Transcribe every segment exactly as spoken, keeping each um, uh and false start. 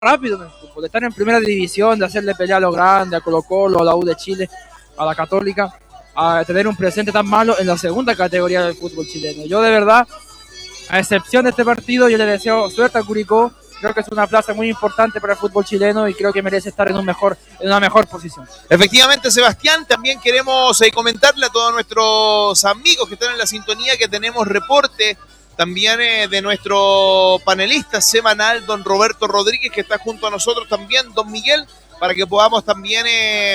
rápido en el fútbol, de estar en primera división, de hacerle pelea a los grandes, a Colo Colo, a la U de Chile, a la Católica, a tener un presente tan malo en la segunda categoría del fútbol chileno. Yo de verdad, a excepción de este partido, yo le deseo suerte a Curicó. Creo que es una plaza muy importante para el fútbol chileno y creo que merece estar en, un mejor, en una mejor posición. Efectivamente, Sebastián, también queremos eh, comentarle a todos nuestros amigos que están en la sintonía que tenemos reporte también eh, de nuestro panelista semanal, don Roberto Rodríguez, que está junto a nosotros también, don Miguel, para que podamos también eh,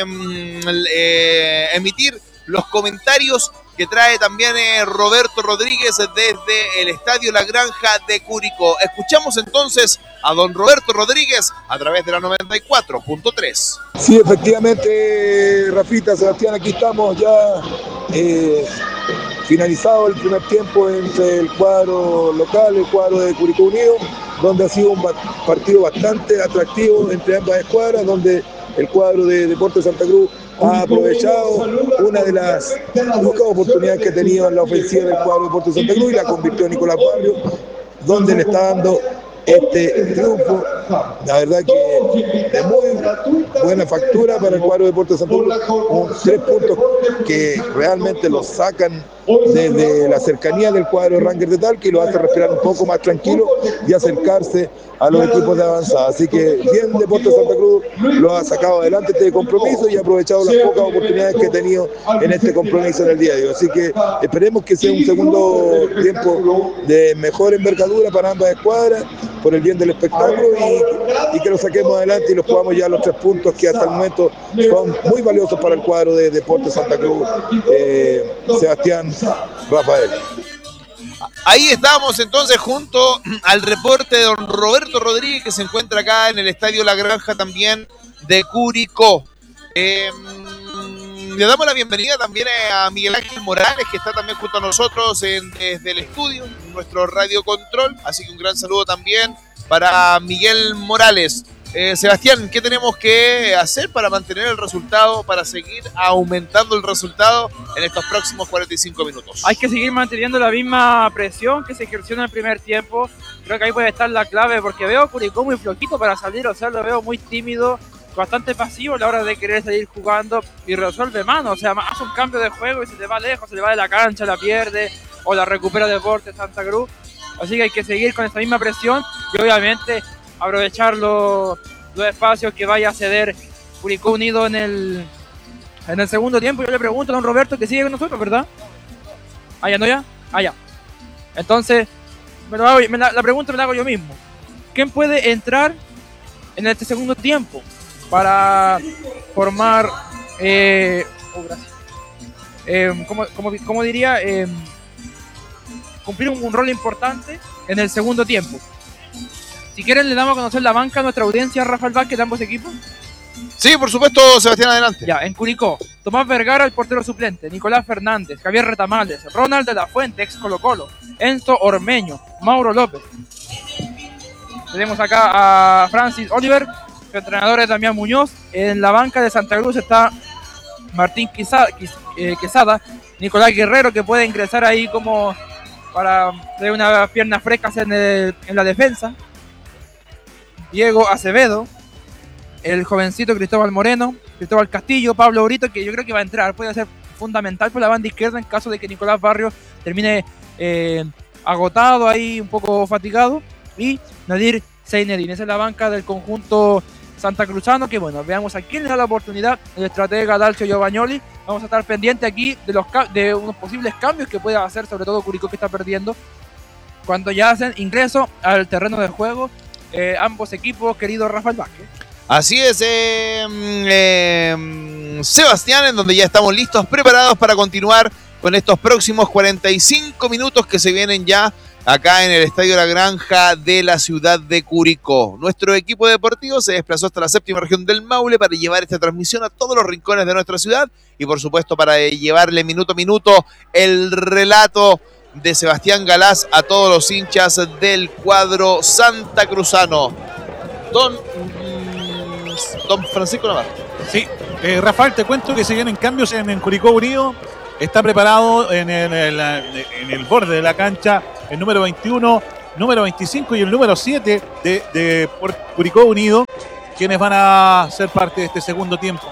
eh, emitir los comentarios que trae también eh, Roberto Rodríguez desde el Estadio La Granja de Curicó. Escuchamos entonces a don Roberto Rodríguez a través de la noventa y cuatro punto tres. Sí, efectivamente, Rafita, Sebastián, aquí estamos ya eh, finalizado el primer tiempo entre el cuadro local, el cuadro de Curicó Unido, donde ha sido un partido bastante atractivo entre ambas escuadras, donde el cuadro de Deportes Santa Cruz ha aprovechado una de las pocas oportunidades que tenía en la ofensiva del cuadro de Deportes Santa Cruz y la convirtió Nicolás Barrio, donde le está dando este triunfo, la verdad que de muy buena factura para el cuadro de Deportes Santa Cruz, con tres puntos que realmente los sacan desde la cercanía del cuadro de Rangers de Talca y lo hace respirar un poco más tranquilo y acercarse a los equipos de avanzada. Así que bien, Deportes Santa Cruz lo ha sacado adelante este compromiso y ha aprovechado las pocas oportunidades que ha tenido en este compromiso en el día de hoy. Así que esperemos que sea un segundo tiempo de mejor envergadura para ambas escuadras, por el bien del espectáculo y, y que lo saquemos adelante y los podamos llevar los tres puntos que hasta el momento son muy valiosos para el cuadro de Deportes Santa Cruz. Eh, Sebastián, Rafael. Ahí estamos entonces junto al reporte de don Roberto Rodríguez, que se encuentra acá en el Estadio La Granja también de Curicó. Eh, le damos la bienvenida también a Miguel Ángel Morales, que está también junto a nosotros en, desde el estudio, en nuestro Radio Control. Así que un gran saludo también para Miguel Morales. Eh, Sebastián, ¿qué tenemos que hacer para mantener el resultado, para seguir aumentando el resultado en estos próximos cuarenta y cinco minutos? Hay que seguir manteniendo la misma presión que se ejerció en el primer tiempo. Creo que ahí puede estar la clave, porque veo a Curicó muy floquito para salir, o sea, lo veo muy tímido, bastante pasivo a la hora de querer salir jugando y resuelve mano, o sea, hace un cambio de juego y se le va lejos, se le va de la cancha, la pierde o la recupera Deportes Santa Cruz. Así que hay que seguir con esa misma presión y obviamente aprovechar los, los espacios que vaya a ceder Curicó Unido en el, en el segundo tiempo. Yo le pregunto a don Roberto, que sigue con nosotros, ¿verdad? ¿Allá no ya? Allá. Entonces, me lo hago, me la, la pregunta me la hago yo mismo. ¿Quién puede entrar en este segundo tiempo para formar, eh, oh, gracias, eh, como, como, como diría, eh, cumplir un, un rol importante en el segundo tiempo? Si quieren, le damos a conocer la banca a nuestra audiencia, Rafael Vázquez, de ambos equipos. Sí, por supuesto, Sebastián, adelante. Ya, en Curicó, Tomás Vergara, el portero suplente, Nicolás Fernández, Javier Retamales, Ronald de la Fuente, ex Colo Colo, Enzo Ormeño, Mauro López. Tenemos acá a Francis Oliver, su entrenador es Damián Muñoz. En la banca de Santa Cruz está Martín Quesada, Quesada, Nicolás Guerrero, que puede ingresar ahí como para tener unas piernas frescas en, el, en la defensa. Diego Acevedo, el jovencito Cristóbal Moreno, Cristóbal Castillo, Pablo Brito, que yo creo que va a entrar, puede ser fundamental por la banda izquierda en caso de que Nicolás Barrios termine eh, agotado, ahí un poco fatigado, y Nadir Seinedin. Esa es la banca del conjunto santacruzano, que bueno, veamos a quién le da la oportunidad el estratega Dalcio Giovagnoli. Vamos a estar pendientes aquí de, los, de unos posibles cambios que pueda hacer, sobre todo Curicó, que está perdiendo, cuando ya hacen ingreso al terreno de juego eh, ambos equipos, querido Rafael Vázquez. Así es, eh, eh, Sebastián, en donde ya estamos listos, preparados para continuar con estos próximos cuarenta y cinco minutos que se vienen ya acá en el Estadio La Granja de la ciudad de Curicó. Nuestro equipo deportivo se desplazó hasta la séptima región del Maule para llevar esta transmisión a todos los rincones de nuestra ciudad y por supuesto para llevarle minuto a minuto el relato de Sebastián Galaz a todos los hinchas del cuadro santacruzano. Don, don Francisco Navarro. Sí, eh, Rafael, te cuento que se vienen cambios en, en Curicó Unido. Está preparado en el, en, el, en el borde de la cancha el número veintiuno, número veinticinco y el número siete de, de por Curicó Unido, quienes van a ser parte de este segundo tiempo.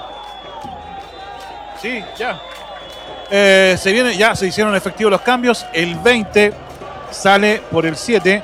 Sí, ya. Eh, se viene, ya se hicieron efectivos los cambios. El veinte sale por el siete.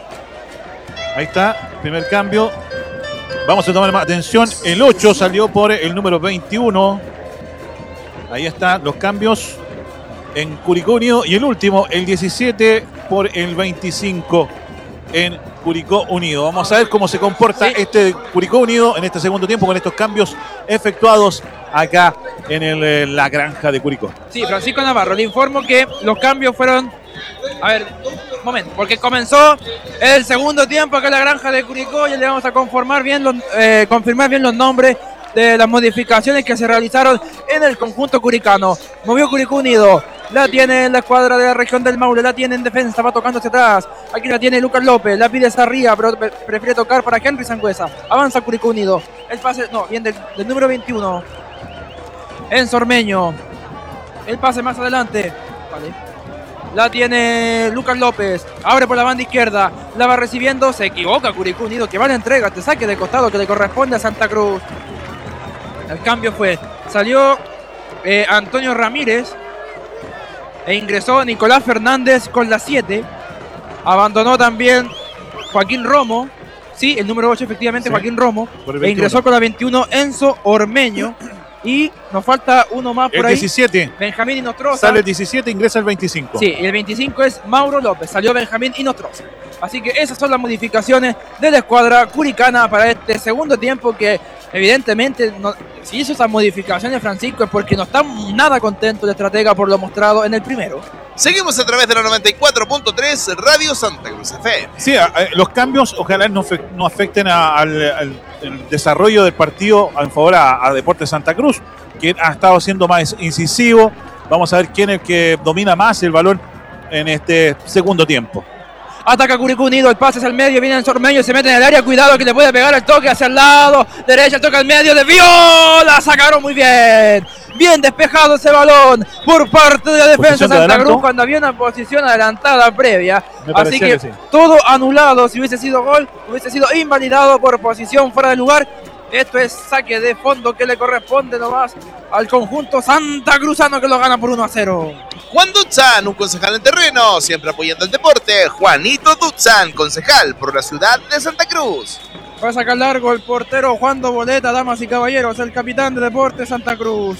Ahí está, primer cambio. Vamos a tomar más atención. El ocho salió por el número veintiuno. Ahí están los cambios en Curicó Unido. Y el último, el diecisiete, por el veinticinco en Curicó Unido. Vamos a ver cómo se comporta sí. este Curicó Unido en este segundo tiempo con estos cambios efectuados acá en el, la granja de Curicó. Sí, Francisco Navarro, le informo que los cambios fueron... A ver, un momento, porque comenzó el segundo tiempo acá en la granja de Curicó y le vamos a conformar bien los, eh, confirmar bien los nombres de las modificaciones que se realizaron en el conjunto curicano. Movió Curicó Unido, la tiene en la escuadra de la región del Maule, la tiene en defensa, va tocando hacia atrás. Aquí la tiene Lucas López, la pide Sarría, pero prefiere tocar para Henry Sangüesa. Avanza Curicó Unido, el pase, no, bien del, del número veintiuno. Enzo Ormeño, el pase más adelante. Vale. La tiene Lucas López, abre por la banda izquierda, la va recibiendo, se equivoca Curicó Unido, que va a la entrega, te saque de costado que le corresponde a Santa Cruz. El cambio fue, salió eh, Antonio Ramírez e ingresó Nicolás Fernández con la siete, abandonó también Joaquín Romo, sí, el número ocho efectivamente, sí, Joaquín Romo, e ingresó con la veintiuno Enzo Ormeño. Y nos falta uno más por el ahí. diecisiete. Benjamín Inostroza. Sale el diecisiete, ingresa el veinticinco. Sí, y el veinticinco es Mauro López. Salió Benjamín Inostroza. Así que esas son las modificaciones de la escuadra curicana para este segundo tiempo que evidentemente no, si hizo esas modificaciones Francisco es porque no está nada contento el estratega por lo mostrado en el primero. Seguimos a través de la noventa y cuatro punto tres Radio Santa Cruz F M. Sí, a, a, los cambios ojalá no, fe, no afecten a, al, al el desarrollo del partido en favor a, a Deportes Santa Cruz, quien ha estado siendo más incisivo. Vamos a ver quién es el que domina más el balón en este segundo tiempo. Ataca Curicó Unido, el pase hacia el medio, viene el Ormeño, se mete en el área, cuidado que le puede pegar el toque hacia el lado, derecha, el toque al medio, desvió, la sacaron muy bien, bien despejado ese balón por parte de la defensa de Santa Cruz cuando había una posición adelantada previa, así que, que sí. todo anulado, si hubiese sido gol, hubiese sido invalidado por posición fuera de lugar. Esto es saque de fondo que le corresponde nomás al conjunto santacruzano que lo gana por uno a cero. Juan Dutzan, un concejal en terreno, siempre apoyando el deporte. Juanito Dutzan, concejal por la ciudad de Santa Cruz. Va a sacar largo el portero Juan Doboleta, damas y caballeros, el capitán de Deportes Santa Cruz.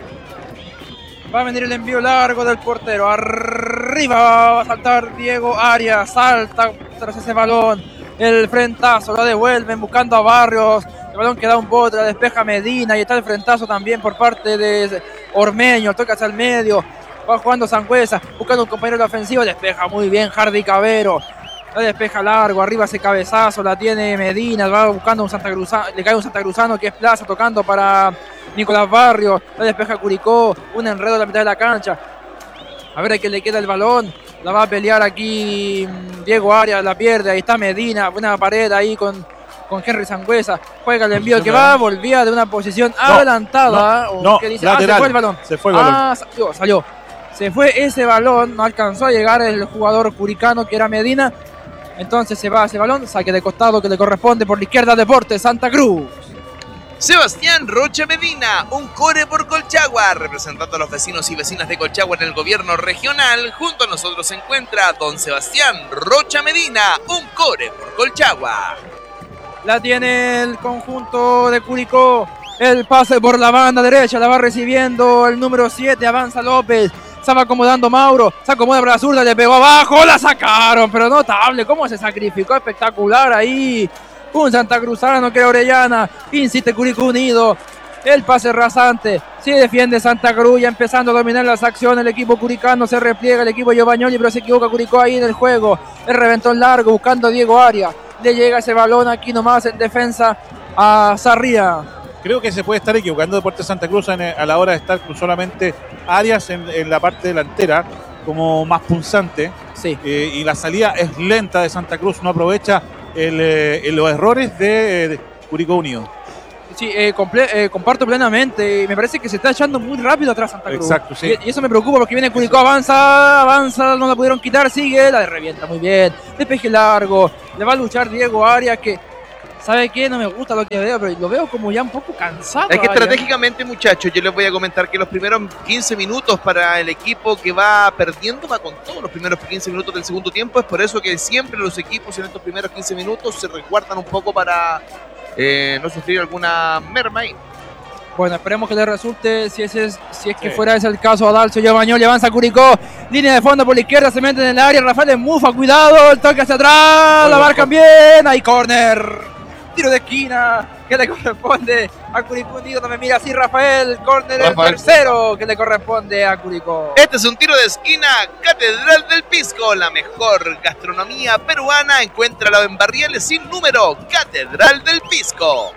Va a venir el envío largo del portero. Arriba va a saltar Diego Arias, salta tras ese balón. El frentazo, lo devuelven buscando a Barrios. El balón que da un bote, la despeja Medina y está el frentazo también por parte de Ormeño, toca hacia el medio, va jugando Sangüesa, buscando un compañero de ofensivo, despeja muy bien Hardy Cabero, la despeja largo, arriba ese cabezazo, la tiene Medina, va buscando un santacruzano, le cae un santacruzano que es Plaza, tocando para Nicolás Barrios, la despeja Curicó, un enredo en la mitad de la cancha, a ver a quién le queda el balón, la va a pelear aquí Diego Arias, la pierde, ahí está Medina, buena pared ahí con... con Henry Sangüesa, juega el envío que va, volvía de una posición no, adelantada, no, o no, que dice, lateral, ah, se fue el balón, se fue el balón. Ah, salió, salió, se fue ese balón, no alcanzó a llegar el jugador curicano que era Medina, entonces se va ese balón, saque de costado que le corresponde por la izquierda Deportes Santa Cruz. Sebastián Rocha Medina, un core por Colchagua, representando a los vecinos y vecinas de Colchagua en el gobierno regional. Junto a nosotros se encuentra don Sebastián Rocha Medina, un core por Colchagua. La tiene el conjunto de Curicó. El pase por la banda derecha. La va recibiendo el número siete. Avanza López. Se va acomodando Mauro. Se acomoda para la zurda. Le pegó abajo. La sacaron. Pero notable. Cómo se sacrificó. Espectacular ahí. Un santacruzano que Orellana. Insiste Curicó Unido. El pase rasante. Sí defiende Santa Cruz. Ya empezando a dominar las acciones. El equipo curicano se repliega. El equipo Giovagnoli. Pero se equivoca Curicó ahí en el juego. El reventón largo. Buscando a Diego Arias. Le llega ese balón aquí nomás en defensa a Sarría. Creo que se puede estar equivocando Deportes Santa Cruz en, a la hora de estar solamente Arias en, en la parte delantera como más punzante. Sí. Eh, y la salida es lenta de Santa Cruz, no aprovecha el, eh, los errores de, de Curicó Unido. Sí, eh, comple- eh, comparto plenamente. Me parece que se está echando muy rápido atrás Santa Cruz. Exacto, sí. Y, y eso me preocupa porque viene Curicó, avanza, avanza, no la pudieron quitar, sigue, la revienta muy bien. Despeje largo, le va a luchar Diego Arias que, ¿sabe qué? No me gusta lo que veo, pero lo veo como ya un poco cansado. Es que Arias. estratégicamente, muchachos, yo les voy a comentar que los primeros quince minutos para el equipo que va perdiendo va con todos los primeros quince minutos del segundo tiempo. Es por eso que siempre los equipos en estos primeros quince minutos se resguardan un poco para eh, no sufrir alguna merma ahí. Bueno, esperemos que le resulte, si, ese es, si es que Sí. fuera ese el caso, Adalcio Giovanni, avanza Curicó, línea de fondo por la izquierda, se mete en el área, Rafael Mufa, cuidado, el toque hacia atrás, Muy la buen marcan bien, hay córner, tiro de esquina, que le corresponde a Curicó Unido, no me mira así Rafael, córner el Rafael. tercero que le corresponde a Curicó. Este es un tiro de esquina, Catedral del Pisco, la mejor gastronomía peruana. Encuéntrala en Barrieles sin número, Catedral del Pisco.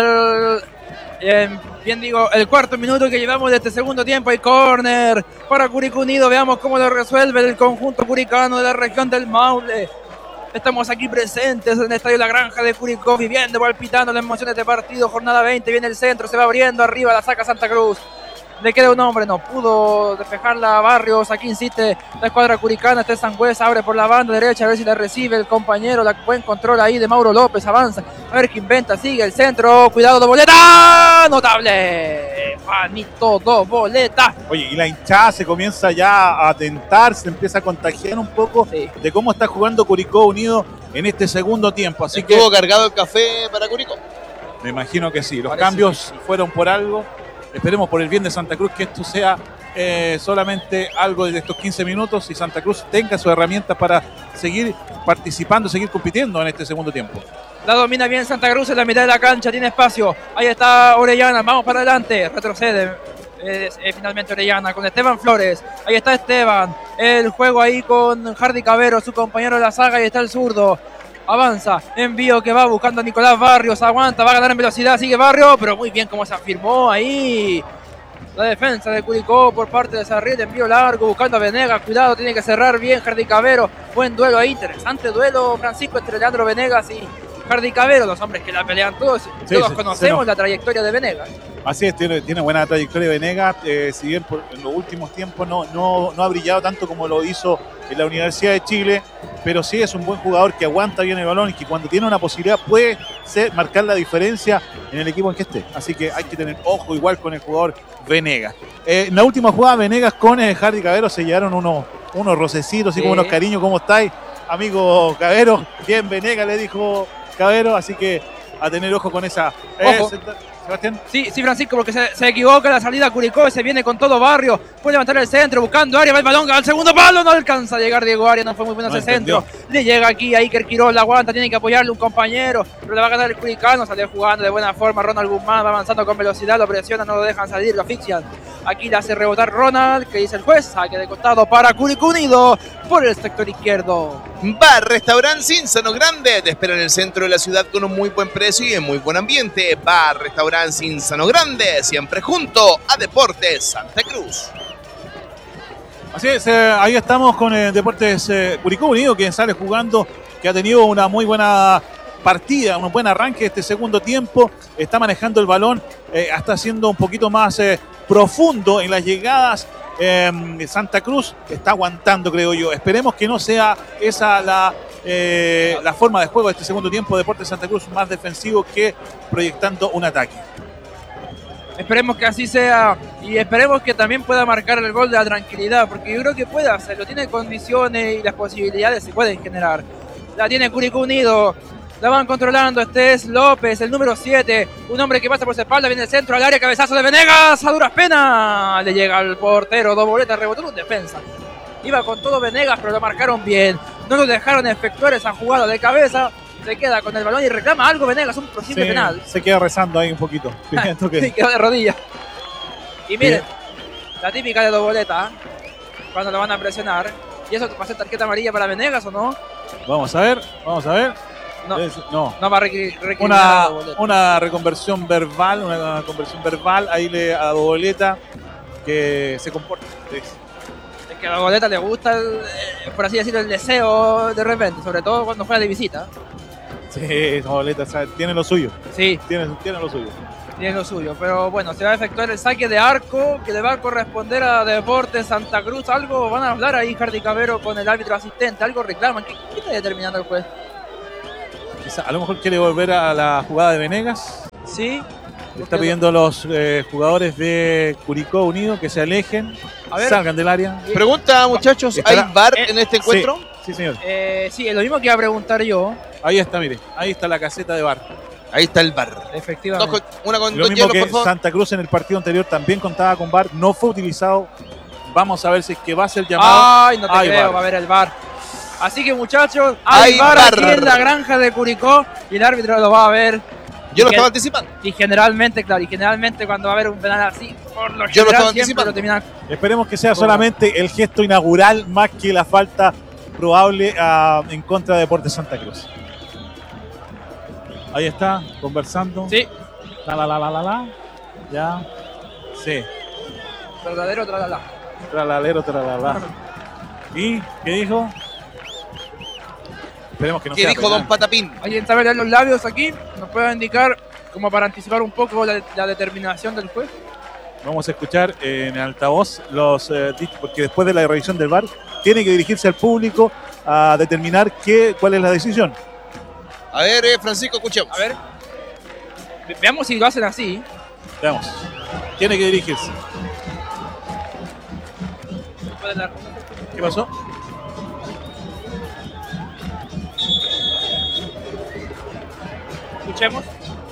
El, eh, bien digo, el cuarto minuto que llevamos de este segundo tiempo, hay córner para Curicó Unido, veamos cómo lo resuelve el conjunto curicano de la región del Maule. Estamos aquí presentes en el Estadio La Granja de Curicó, viviendo, palpitando las emociones de partido, jornada veinte, viene el centro, se va abriendo, arriba la saca Santa Cruz. Le queda un hombre, no pudo despejarla Barrios, aquí insiste la escuadra curicana, este Sangüesa abre por la banda derecha, a ver si la recibe el compañero, la buen control ahí de Mauro López, avanza, a ver qué inventa, sigue el centro, cuidado, Doboleta, notable, Juanito Doboleta. Oye, y la hinchada se comienza ya a tentar, se empieza a contagiar un poco Sí. de cómo está jugando Curicó Unido en este segundo tiempo. Así que ¿Estuvo cargado el café para Curicó? me imagino que sí, los Parece cambios fueron por algo. Esperemos por el bien de Santa Cruz que esto sea eh, solamente algo de estos quince minutos y Santa Cruz tenga sus herramientas para seguir participando, seguir compitiendo en este segundo tiempo. La domina bien Santa Cruz en la mitad de la cancha, tiene espacio. Ahí está Orellana, vamos para adelante, retrocede. Es, eh, finalmente Orellana con Esteban Flores. Ahí está Esteban. El juego ahí con Hardy Cabero, su compañero de la saga. Ahí está el zurdo. Avanza, envío que va buscando a Nicolás Barrios. Aguanta, va a ganar en velocidad. Sigue Barrios, pero muy bien como se afirmó ahí. La defensa de Curicó por parte de Sarriel, envío largo, buscando a Venegas, cuidado, tiene que cerrar bien Hardy Cabero. Buen duelo ahí, interesante duelo, Francisco, entre Leandro Venegas y Hardy Cabero, los hombres que la pelean todos, Sí, todos sí, conocemos sí, no. la trayectoria de Venegas. Así es, tiene, tiene buena trayectoria Venegas, eh, si bien por, en los últimos tiempos no, no, no ha brillado tanto como lo hizo en la Universidad de Chile, pero sí es un buen jugador que aguanta bien el balón y que cuando tiene una posibilidad puede ser, marcar la diferencia en el equipo en que esté. Así que hay que tener ojo igual con el jugador Venegas. Eh, en la última jugada Venegas con eh, Hardy Cabero se llevaron unos, unos rocecitos, así Sí. como unos cariños. ¿Cómo estáis, amigo Cabero? Bien, Venegas le dijo Cabero, así que a tener ojo con esa. Ojo. Eh, Sebastián. Sí, sí, Francisco, porque se, se equivoca la salida Curicó, se viene con todo Barrio, puede levantar el centro, buscando área, va el balón al segundo palo, no alcanza a llegar Diego Arias, no fue muy bueno No ese entendió. centro, le llega aquí a Iker Quiroz, la aguanta, tiene que apoyarle un compañero, pero le va a ganar el Curicano, salió jugando de buena forma, Ronald Guzmán va avanzando con velocidad, lo presionan, no lo dejan salir, lo asfixian, aquí le hace rebotar Ronald, que dice el juez, saque de costado para Curicó Unido, por el sector izquierdo. Bar Restaurant Cinzano Grande te espera en el centro de la ciudad con un muy buen precio y en muy buen ambiente. Bar Restaurant Cinzano Grande, siempre junto a Deportes Santa Cruz. Así es, eh, ahí estamos con eh, Deportes eh, Curicó Unido, que sale jugando, que ha tenido una muy buena partida, un buen arranque este segundo tiempo, está manejando el balón, eh, está siendo un poquito más eh, profundo en las llegadas. Eh, Santa Cruz está aguantando, creo yo. Esperemos que no sea esa la, eh, la forma de juego de este segundo tiempo. Deportes Santa Cruz más defensivo que proyectando un ataque. Esperemos que así sea y esperemos que también pueda marcar el gol de la tranquilidad, porque yo creo que puede hacerlo, tiene condiciones y las posibilidades se pueden generar. La tiene Curicó Unido, la van controlando, este es López, el número siete, un hombre que pasa por su espalda, viene el centro al área, cabezazo de Venegas, a duras penas, le llega al portero, Doboleta, rebotó en un defensa. Iba con todo Venegas, pero lo marcaron bien, no lo dejaron efectuar esa jugada de cabeza, se queda con el balón y reclama algo Venegas, un posible Sí, penal. se queda rezando ahí un poquito. Pidiendo que- Sí, quedó de rodillas. Y miren, la típica de Doboleta, ¿eh? Cuando lo van a presionar. ¿Y eso va a ser tarjeta amarilla para Venegas o no? Vamos a ver, vamos a ver. No, Es- no. no va a requerir requerir Una, nada a Doboleta. una reconversión verbal, una conversión verbal, ahí le a Doboleta que se comporta. Es- Es que a Doboleta le gusta, el, eh, por así decirlo, el deseo de repente, sobre todo cuando juega de visita. Sí, Doboleta, o sea, tiene lo suyo, Sí, tiene, tiene lo suyo. tiene lo suyo. Pero bueno, se va a efectuar el saque de arco que le va a corresponder a Deportes Santa Cruz. Algo van a hablar ahí Hardy Cabero con el árbitro asistente, algo reclaman. ¿Qué, qué está determinando el juez? Quizá, a lo mejor quiere volver a la jugada de Venegas. Sí. Le está pidiendo a los eh, jugadores de Curicó Unido que se alejen, A ver. salgan del área. Pregunta, muchachos, ¿hay Estará- V A R eh, en este encuentro? Sí, sí, señor. Eh, sí, es lo mismo que iba a preguntar yo. Ahí está, mire. Ahí está la caseta de V A R. Ahí está el V A R. Dos Efectivamente. con- una con Lo dos mismo hielos, que por favor. Santa Cruz en el partido anterior también contaba con V A R. No fue utilizado. Vamos a ver si es que va a ser llamado. Ay, no te Hay creo, V A R. va a haber el V A R. Así que muchachos, hay Hay V A R aquí V A R. en la granja de Curicó y el árbitro lo va a ver. Yo lo Y estaba que- anticipando. Y generalmente, claro, y generalmente cuando va a haber un penal así, por lo Yo lo general estaba siempre anticipando. lo terminan. Esperemos que sea Bueno. solamente el gesto inaugural más que la falta probable ah, en contra de Deportes Santa Cruz. Ahí está, conversando. Sí, La, la, la, la, la, la. Ya. Sí. verdadero tralala. Tralalero, tralala. ¿Y qué dijo? Esperemos que no ¿Qué sea dijo penal. Don Patapín? ¿Alguien sabe leer los labios aquí? ¿Nos puede indicar, como para anticipar un poco la, la determinación del juez? Vamos a escuchar en altavoz los eh, dichos, porque después de la revisión del V A R tiene que dirigirse al público a determinar qué, cuál es la decisión. A ver, eh, Francisco, escuchemos. A ver, ve- veamos si lo hacen así. Veamos. Tiene que dirigirse. Puede dar- ¿Qué pasó? Escuchemos.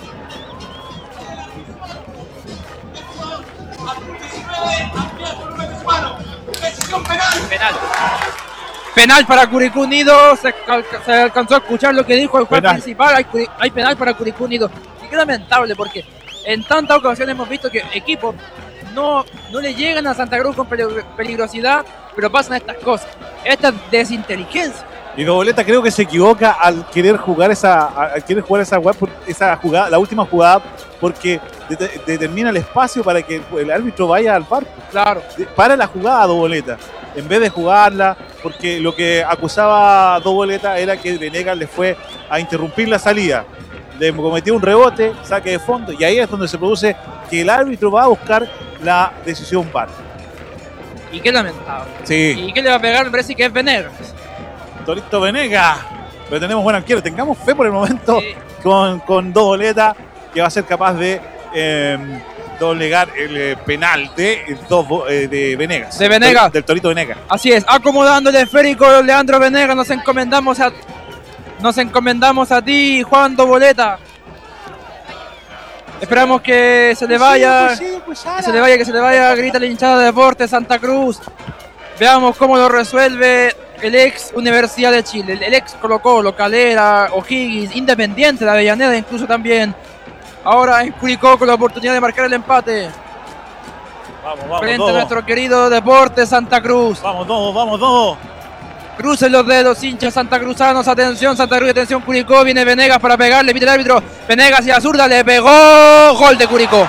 Penal. Penal para Curicó Unido. Se, cal- se alcanzó a escuchar lo que dijo el juez Penal. principal. Hay, curi- hay penal para Curicó Unido. Y qué lamentable porque en tantas ocasiones hemos visto que equipos no, no le llegan a Santa Cruz con peligro- peligrosidad, pero pasan estas cosas. Esta desinteligencia. Y Doboleta creo que se equivoca al querer jugar esa, al querer jugar esa, jugada, por- esa jugada, la última jugada, porque det- determina el espacio para que el árbitro vaya al barco. Claro. Para la jugada Doboleta, en vez de jugarla, porque lo que acusaba Doboleta era que Venegas le fue a interrumpir la salida. Le cometió un rebote, saque de fondo, y ahí es donde se produce que el árbitro va a buscar la decisión V A R. Y qué lamentable. Sí. ¿Y qué le va a pegar? Me parece que es Venegas. Torito Venegas. Pero tenemos buen arquero. Tengamos fe por el momento Sí. con, con Doboleta, que va a ser capaz de eh, doblegar el eh, penal de, eh, dos, eh, de Venegas. De Venegas. Del, del Torito Venegas. Así es, acomodando el esférico Leandro Venegas, nos encomendamos a nos encomendamos a ti, Juan Doboleta. Esperamos que se le vaya, que se le vaya, que se le vaya, grita la hinchada de Deportes Santa Cruz. Veamos cómo lo resuelve el ex Universidad de Chile, el, el ex Colo Colo, Calera, O'Higgins, Independiente de Avellaneda incluso también. Ahora en Curicó con la oportunidad de marcar el empate. Vamos, vamos, Frente a todos. nuestro querido Deportes Santa Cruz. Vamos, todos, vamos, todos. Crucen los dedos, hinchas santacruzanos. Atención, Santa Cruz, atención, Curicó. Viene Venegas para pegarle, pide el árbitro. Venegas y la zurda le pegó. Gol de Curicó.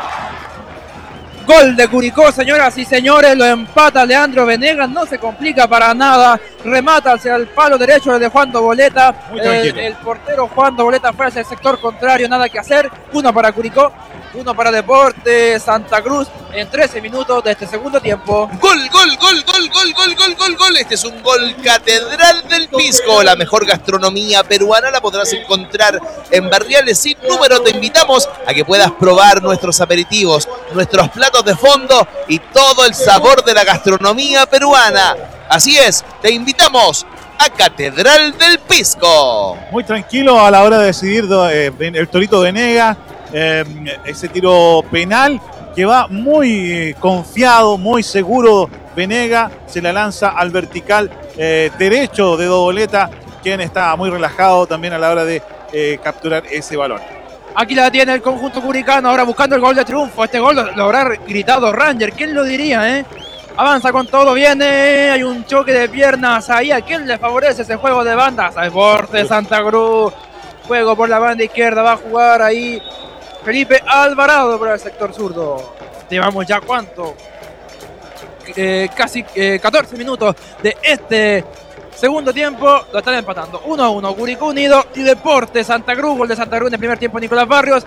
Gol de Curicó, señoras y señores. Lo empata Leandro Venegas. No se complica para nada. Remata hacia el palo derecho de Juan Doboleta. Muy El, tranquilo. el portero Juan Doboleta fue hacia el sector contrario. Nada que hacer. Uno para Curicó. Uno para Deportes Santa Cruz en trece minutos de este segundo tiempo. Gol, gol, gol, gol, gol, gol, gol, gol, gol. Este es un gol Catedral del Pisco. La mejor gastronomía peruana la podrás encontrar en Barriales sin número. Te invitamos a que puedas probar nuestros aperitivos, nuestros platos de fondo y todo el sabor de la gastronomía peruana. Así es, te invitamos a Catedral del Pisco. Muy tranquilo a la hora de decidir eh, el Torito Venegas. Eh, ese tiro penal que va muy eh, confiado, muy seguro. Venegas se la lanza al vertical eh, derecho de Doboleta, quien está muy relajado también a la hora de eh, capturar ese balón. Aquí la tiene el conjunto curicano, ahora buscando el gol de triunfo. Este gol lo, lo habrá gritado Ranger. ¿Quién lo diría, eh? Avanza con todo, viene. Hay un choque de piernas ahí. ¿A quién le favorece ese juego de bandas? A Deportes Santa Cruz. Juego por la banda izquierda. Va a jugar ahí Felipe Alvarado por el sector zurdo. Llevamos ya cuánto. Eh, casi eh, catorce minutos de este segundo tiempo. Lo están empatando uno a uno Curicó Unido y Deportes Santa Cruz. Gol de Santa Cruz en el primer tiempo Nicolás Barrios.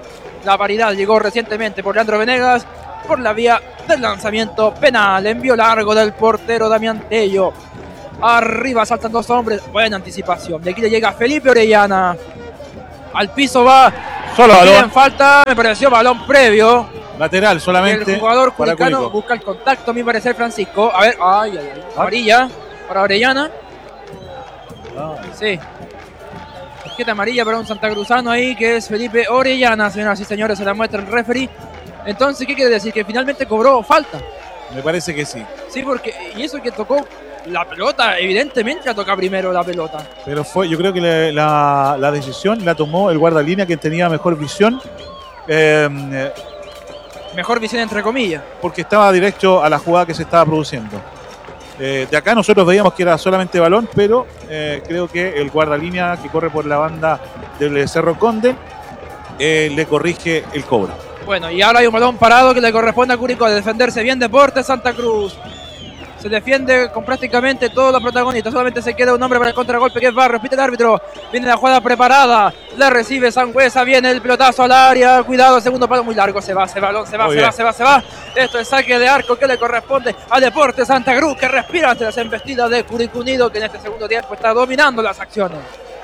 La paridad llegó recientemente por Leandro Venegas por la vía del lanzamiento penal. Envío largo del portero Damián Tello. Arriba saltan dos hombres. Buena anticipación. De aquí le llega Felipe Orellana. Al piso va. Solo balón. En falta. Me pareció balón previo. Lateral solamente. El jugador para curicano Curicó. busca el contacto, a mi parecer, Francisco. A ver. Ay, ay, ay. Amarilla para Orellana. Ah. Sí. Tarjeta amarilla para un santacruzano ahí que es Felipe Orellana. Señoras y señores, se la muestra el referee. Entonces, ¿qué quiere decir? Que finalmente cobró falta. Me parece que sí. Sí, porque. Y eso que tocó la pelota, evidentemente la toca primero la pelota. Pero fue, yo creo que le- la, la decisión la tomó el guardalínea, que tenía mejor visión. eh, Mejor visión entre comillas. porque estaba directo a la jugada que se estaba produciendo. Eh, de acá nosotros veíamos que era solamente balón, pero eh, creo que el guardalínea que corre por la banda del Cerro Conde eh, le corrige el cobro. Bueno, y ahora hay un balón parado que le corresponde a Curicó de defenderse bien. Deportes Santa Cruz. Se defiende con prácticamente todos los protagonistas. Solamente se queda un hombre para el contragolpe, que es Barrios. Pita el árbitro. Viene la jugada preparada. La recibe Sangüesa. Viene el pelotazo al área. Cuidado, segundo palo muy largo. Se va, se va, balón, se va, Muy se bien. va, se va, se va. Esto es saque de arco que le corresponde a Deportes Santa Cruz, que respira ante las embestidas de Curicó Unido, que en este segundo tiempo está dominando las acciones.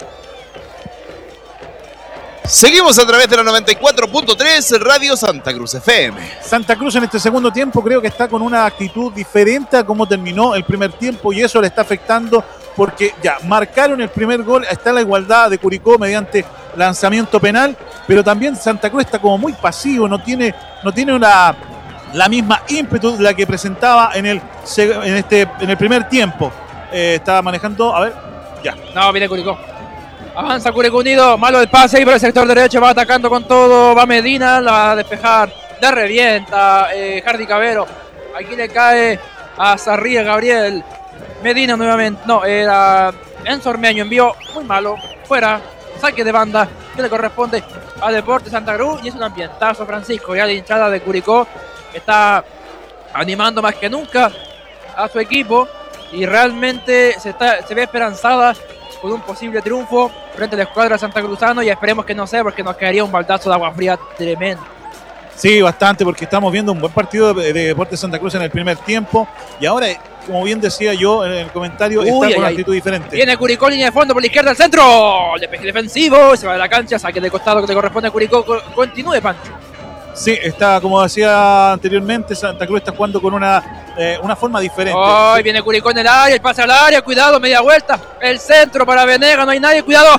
Seguimos a través de la noventa y cuatro punto tres Radio Santa Cruz F M. Santa Cruz en este segundo tiempo creo que está con una actitud diferente a cómo terminó el primer tiempo, y eso le está afectando porque ya marcaron el primer gol. Está la igualdad de Curicó mediante lanzamiento penal, pero también Santa Cruz está como muy pasivo, no tiene, no tiene una, la misma ímpetu de la que presentaba en el, seg- en este, en el primer tiempo. Eh, estaba manejando, a ver, ya. No, viene Curicó. Avanza Curicó Unido, malo el pase ahí por el sector derecho, va atacando con todo, va Medina, la va a despejar, le revienta eh, Hardy Cabero, aquí le cae a Sarría Gabriel, Medina nuevamente, no, era Enzo Ormeño, envío muy malo, fuera, saque de banda, que le corresponde a Deportes Santa Cruz, y es un ambientazo, Francisco, ya la hinchada de Curicó está animando más que nunca a su equipo, y realmente se, está, se ve esperanzada con un posible triunfo frente a la escuadra santacruzano, y esperemos que no sea, porque nos caería un baldazo de agua fría tremendo. Sí, bastante, porque estamos viendo un buen partido de, de Deportes Santa Cruz en el primer tiempo, y ahora, como bien decía yo en el comentario, Uy, está ay, con una ay. actitud diferente. Viene Curicó, línea de fondo por la izquierda al centro, despeje defensivo, se va de la cancha, saque de costado que le corresponde a Curicó. Co- continúe, Pancho. Sí, está, como decía anteriormente, Santa Cruz está jugando con una, eh, una forma diferente. Hoy viene Curicó en el área, el pase al área, cuidado, media vuelta, el centro para Venegas, no hay nadie, cuidado,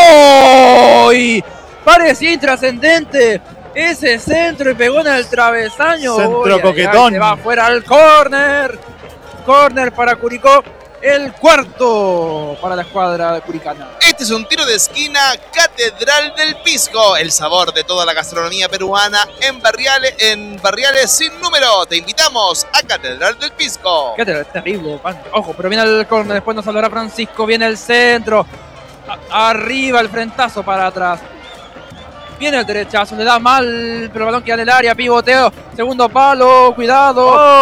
¡palo! Y parecía intrascendente ese centro y pegó en el travesaño. Centro Uy, ay, ay, coquetón. se va afuera al córner, córner para Curicó, el cuarto para la escuadra curicana. Este es un tiro de esquina Catedral del Pisco, el sabor de toda la gastronomía peruana en Barriales, en Barriales sin número. Te invitamos a Catedral del Pisco. Qué ter- terrible, Pancho. Ojo, pero viene el córner, después nos hablará Francisco, viene el centro, a- arriba el frentazo para atrás. Viene el derechazo, le da mal, pero el balón queda en el área, pivoteo, segundo palo, cuidado.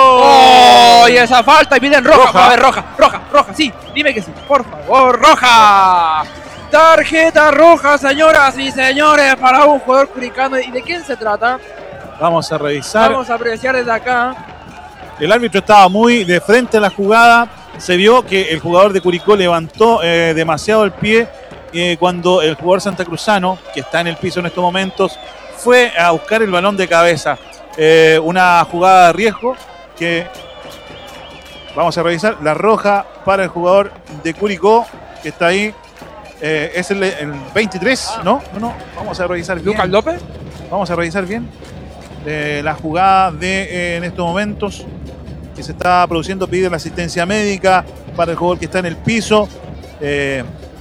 ¡Oh! ¡Oh! Y esa falta, y piden roja. Roja. A ver, roja, roja, roja, sí, dime que sí, por favor, roja. Tarjeta roja, señoras y señores, para un jugador curicano. ¿Y de quién se trata? Vamos a revisar. Vamos a apreciar desde acá. El árbitro estaba muy de frente a la jugada. Se vio que el jugador de Curicó levantó eh, demasiado el pie eh, cuando el jugador santacruzano, que está en el piso en estos momentos, fue a buscar el balón de cabeza. Eh, una jugada de riesgo que vamos a revisar. La roja para el jugador de Curicó, que está ahí. Eh, es el, el veintitrés, ¿no? No, no. Vamos a revisar bien. Lucas López. Vamos a revisar bien eh, la jugada de eh, en estos momentos que se está produciendo. Pide la asistencia médica para el jugador que está en el piso. Eh,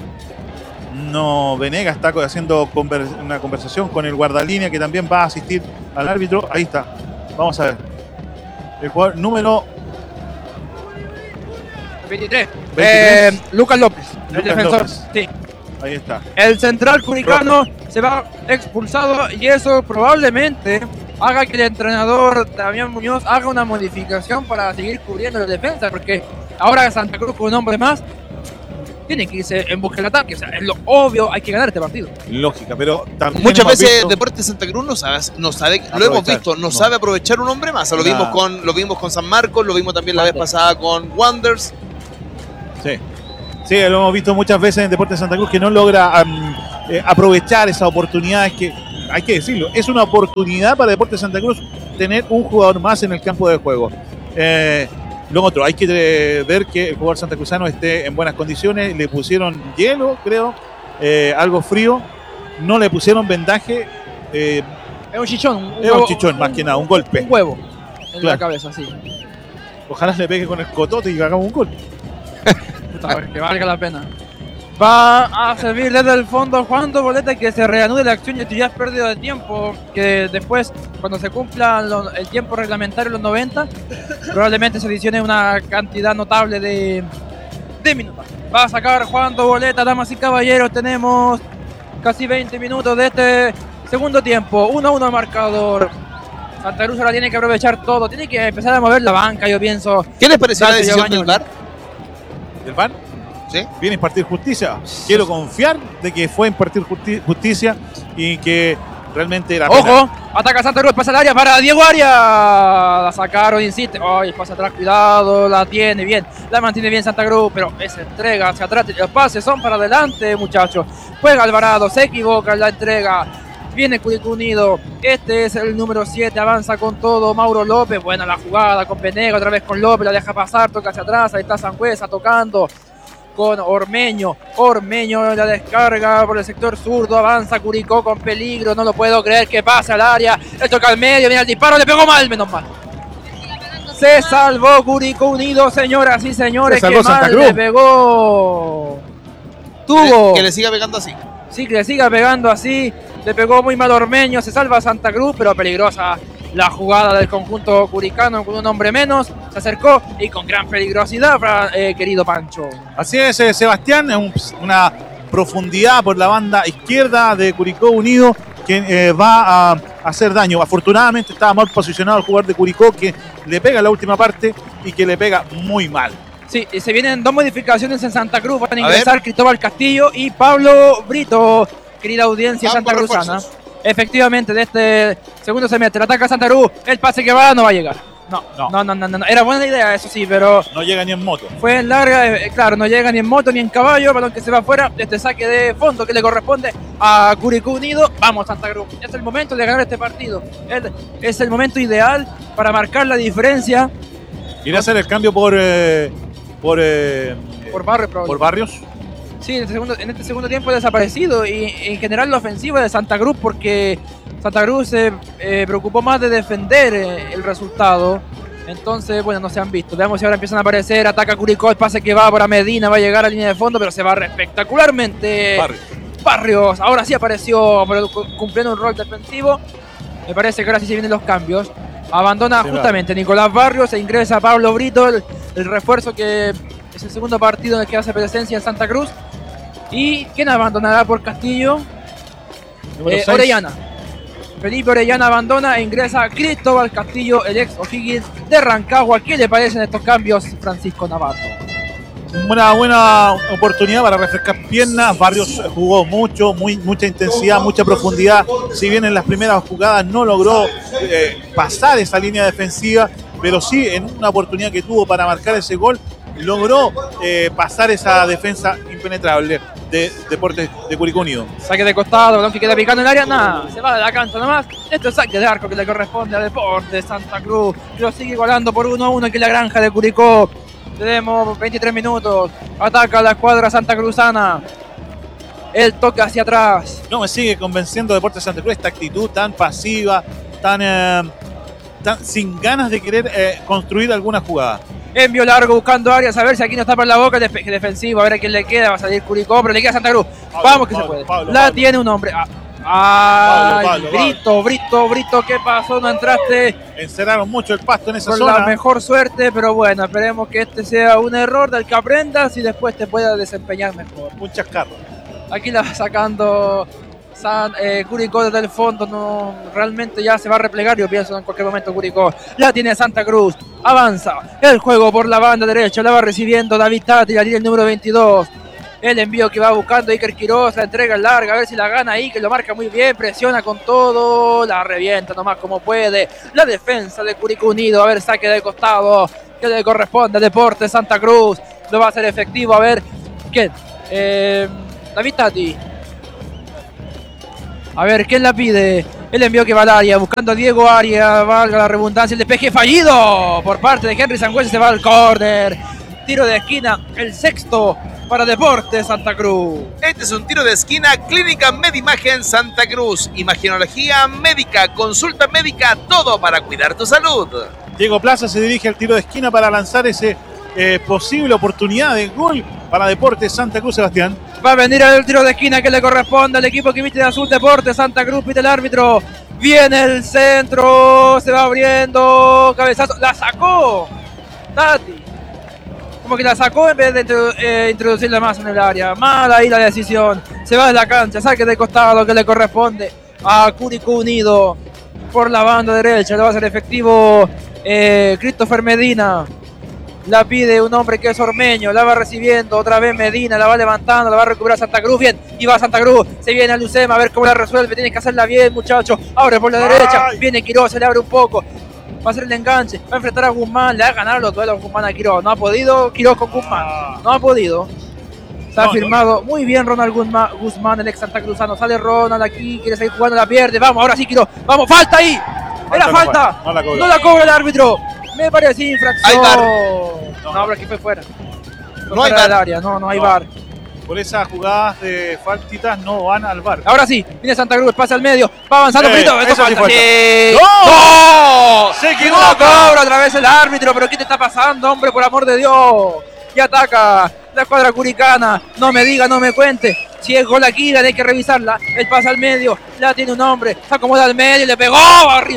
no, Venegas está haciendo conver- una conversación con el guardalínea, que también va a asistir al árbitro. Ahí está. Vamos a ver. El jugador número veintitrés. veintitrés. Eh, Lucas López, el Lucas defensor. López. Sí. Ahí está. El central curicano se va expulsado, y eso probablemente haga que el entrenador Damián Muñoz haga una modificación para seguir cubriendo la defensa, porque ahora Santa Cruz con un hombre más tiene que irse en busca del ataque. O sea, es lo obvio, hay que ganar este partido. Lógica, pero también Muchas hemos veces visto- Deportes Santa Cruz no sabe, no sabe lo hemos Aprovechar. visto, no, No. sabe aprovechar un hombre más. Lo Nah. vimos con lo vimos con San Marcos, lo vimos también la vez Wanderers. pasada con Wanderers. Sí. Sí, lo hemos visto muchas veces en Deportes Santa Cruz que no logra um, eh, aprovechar esas oportunidades que, hay que decirlo, es una oportunidad para Deportes Santa Cruz tener un jugador más en el campo de juego. Eh, lo otro, hay que eh, ver que el jugador santacruzano esté en buenas condiciones. Le pusieron hielo, creo, eh, algo frío, no le pusieron vendaje, eh, Es un chichón. Un es un huevo- chichón más que nada, un golpe. Un huevo en Claro. la cabeza, sí. Ojalá le pegue con el cotote y hagamos un gol. Puta, que valga la pena. Va a servir desde el fondo Juan Boleta, que se reanude la acción y esto ya es pérdida de tiempo, que después, cuando se cumpla lo- el tiempo reglamentario, los noventa, probablemente se adicione una cantidad notable de, de minutos. Va a sacar Juan Boleta, damas y caballeros, tenemos casi veinte minutos de este segundo tiempo, uno a uno el marcador. Santa Cruz ahora tiene que aprovechar todo, tiene que empezar a mover la banca, yo pienso. ¿Qué les pareció la Date, decisión Giovanni. del V A R? ¿Del V A R? ¿Sí? Viene a impartir justicia. Quiero confiar de que fue a impartir justi- justicia y que realmente era penal. Ojo, ataca Santa Cruz, pasa al área para Diego Arias. La sacaron, insiste. Ay, pasa atrás, cuidado, la tiene bien. La mantiene bien Santa Cruz, pero esa entrega hacia atrás. Los pases son para adelante, muchachos. Juega Alvarado, se equivoca en la entrega. Viene Curicó Unido. Este es el número siete, avanza con todo. Mauro López, buena la jugada con Penega, otra vez con López, la deja pasar, toca hacia atrás. Ahí está Sangüesa tocando con Ormeño, Ormeño la descarga por el sector zurdo, avanza Curicó con peligro, no lo puedo creer que pase al área, le toca al medio, viene el disparo, le pegó mal, menos mal. Se salvó Curicó Unido, señoras y señores, Se salvó que Santa mal Cruz. le pegó. Tuvo, Que le siga pegando así. sí, que le siga pegando así, le pegó muy mal Ormeño, se salva Santa Cruz, pero peligrosa la jugada del conjunto curicano con un hombre menos, se acercó y con gran peligrosidad, fra- eh, querido Pancho. Así es, eh, Sebastián, un- una profundidad por la banda izquierda de Curicó Unido que eh, va a hacer daño. Afortunadamente estaba mal posicionado el jugador de Curicó, que le pega en la última parte y que le pega muy mal. Sí, y se vienen dos modificaciones en Santa Cruz. Van a A ingresar Cristóbal Castillo y Pablo Brito, querida audiencia Ambos santacruzana. refuerzos. Efectivamente, de este segundo semestre, ataca Santa Cruz. El pase que va no va a llegar. No, No. no, no, no, no, no. Era buena idea, eso sí, pero No llega ni en moto. fue en larga. eh, claro, no llega ni en moto ni en caballo. Balón que se va afuera. Este saque de fondo que le corresponde a Curicó Unido. Vamos, Santa Cruz. Es el momento de ganar este partido. Es, es el momento ideal para marcar la diferencia Irá a hacer el cambio por eh, por, eh, por Barrio, probablemente. por Barrios. Sí, en este segundo, en este segundo tiempo ha desaparecido y en general la ofensiva de Santa Cruz, porque Santa Cruz se eh, preocupó más de defender eh, el resultado. Entonces, bueno, no se han visto. Veamos si ahora empiezan a aparecer. Ataca Curicó, el pase que va para Medina, va a llegar a línea de fondo, pero se va espectacularmente. Barrios. Barrios, ahora sí apareció, pero cu- cumpliendo un rol defensivo. Me parece que ahora sí se vienen los cambios. Abandona Se va. justamente Nicolás Barrios e ingresa Pablo Brito, el, el refuerzo que es el segundo partido en el que hace presencia en Santa Cruz. ¿Y quién abandonará por Castillo? Número Eh, seis. Orellana. Felipe Orellana abandona e ingresa Cristóbal Castillo, el ex O'Higgins de Rancagua. ¿Qué le parecen estos cambios, Francisco Navarro? Una buena oportunidad para refrescar piernas. Barrios jugó mucho, muy, mucha intensidad, mucha profundidad. Si bien en las primeras jugadas no logró eh, pasar esa línea defensiva, pero sí en una oportunidad que tuvo para marcar ese gol, logró eh, pasar esa defensa impenetrable de Deportes de Curicó Unido. Saque de costado, balón que queda picando en el área, nada, se va de la cancha nomás. Esto es saque de arco que le corresponde a Deportes Santa Cruz, que lo sigue igualando por uno a uno aquí en la granja de Curicó. Tenemos veintitrés minutos, ataca la escuadra santacruzana. El toque hacia atrás. No me sigue convenciendo Deportes Santa Cruz esta actitud tan pasiva, tan, eh, tan sin ganas de querer eh, construir alguna jugada. Envío largo buscando áreas, a ver si aquí no tapa en la boca el despeje defensivo, a ver a quién le queda, va a salir Curicó, pero le queda a Santa Cruz. Pablo, Vamos que Pablo, se puede. Pablo, la Pablo. tiene un hombre. Ah, ay, Pablo, Pablo, Brito, Brito, Brito, ¿qué pasó? No entraste Encerraron mucho el pasto en esa con zona. la mejor suerte, pero bueno, esperemos que este sea un error del que aprendas y después te pueda desempeñar mejor. Un chascarro. Aquí la va sacando San, eh, Curicó desde el fondo, no, realmente ya se va a replegar, yo pienso en cualquier momento Curicó. La tiene Santa Cruz, avanza el juego por la banda derecha, la va recibiendo David Tati, la tiene el número veintidós. El envío que va buscando Iker Quiroz, la entrega larga, a ver si la gana ahí, que lo marca muy bien, presiona con todo, la revienta nomás como puede. La defensa de Curicó Unido, a ver, saque de costado, que le corresponde a Deportes Santa Cruz. Lo va a hacer efectivo, a ver, ¿quién? Eh, David Tati. A ver, ¿quién la pide? El envío que va al área, buscando a Diego Arias, valga la redundancia, el despeje fallido por parte de Henry Sangüesa, se va al córner. Tiro de esquina, el sexto para Deportes Santa Cruz. Este es un tiro de esquina, Clínica Medimagen Santa Cruz. Imagenología médica, consulta médica, todo para cuidar tu salud. Diego Plaza se dirige al tiro de esquina para lanzar ese eh, posible oportunidad de gol para Deportes Santa Cruz, Sebastián. Va a venir el tiro de esquina que le corresponde al equipo que viste de azul, Deportes Santa Cruz, pide el árbitro. Viene el centro, se va abriendo, cabezazo, la sacó Tati. Como que la sacó en vez de introdu eh, introducirla más en el área. Mala ahí la decisión. Se va de la cancha, saque de costado que le corresponde a Curicó Unido por la banda derecha. Le va a hacer efectivo eh, Christopher Medina. La pide un hombre que es ormeño, la va recibiendo otra vez Medina, la va levantando, la va a recuperar Santa Cruz, bien, y va Santa Cruz, se viene a Lucema, a ver cómo la resuelve, tiene que hacerla bien, muchachos, abre por la derecha, viene Quiroz, se le abre un poco, va a hacer el enganche, va a enfrentar a Guzmán, le va a ganar los duelos a Guzmán a Quiroz, no ha podido Quiroz con Guzmán, no ha podido. Se ha no, firmado no. Muy bien Ronald Guzmán, Guzmán, el ex santacruzano, sale Ronald aquí, quiere seguir jugando, la pierde, vamos, ahora sí Quiroz, vamos, falta ahí, era no falta, no la, no la cobra el árbitro. Me parecía infracción. Hay bar. No, no, pero aquí fue fuera. Fue no fuera hay del bar. área. No, no hay no. bar. Por esas jugadas de faltitas no van al bar. Ahora sí, viene Santa Cruz, pasa al medio, va avanzando, Eh, Brito, eso falta. Sí Sí. ¡No! ¡No! Se equivoca. No cobra otra vez el árbitro, pero ¿qué te está pasando, hombre, por amor de Dios? Y ataca la escuadra curicana. No me diga, no me cuente. Si es gol aquí, hay que revisarla. Él pasa al medio, la tiene un hombre, se acomoda al medio y le pegó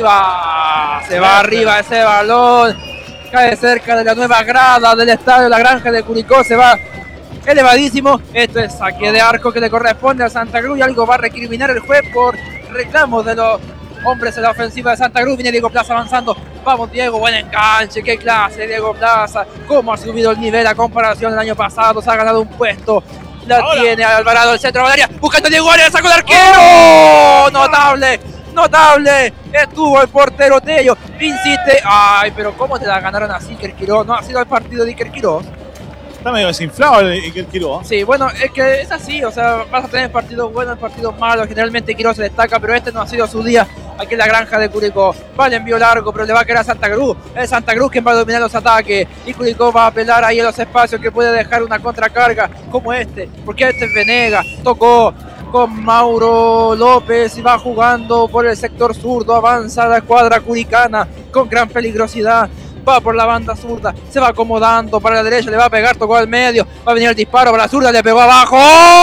arriba. Se va arriba ese balón. Cae cerca de la nueva grada del estadio La Granja de Curicó, se va elevadísimo. Esto es saque de arco que le corresponde a Santa Cruz y algo va a recriminar el juez por reclamos de los hombres en la ofensiva de Santa Cruz. Viene Diego Plaza avanzando. Vamos Diego, buen enganche, qué clase Diego Plaza. Cómo ha subido el nivel a comparación del año pasado, se ha ganado un puesto. La Ahora. Tiene Alvarado, el centro de área, buscando a Diego Arias, sacó el arquero. ¡Oh! Notable. Notable, estuvo el portero Tello, insiste, ay, pero cómo te la ganaron así Iker Quiroz, no ha sido el partido de Iker Quiroz. Está medio desinflado el Iker Quiroz. Sí, bueno, es que es así, o sea, vas a tener partidos buenos, partidos malos, generalmente Quiroz se destaca, pero este no ha sido su día aquí en la Granja de Curicó. Vale, envío largo, pero le va a quedar a Santa Cruz, es Santa Cruz quien va a dominar los ataques, y Curicó va a apelar ahí en los espacios que puede dejar una contracarga como este, porque este es Venegas, tocó con Mauro López y va jugando por el sector zurdo, avanza la escuadra curicana con gran peligrosidad, va por la banda zurda, se va acomodando para la derecha, le va a pegar, tocó al medio, va a venir el disparo para la zurda, le pegó abajo,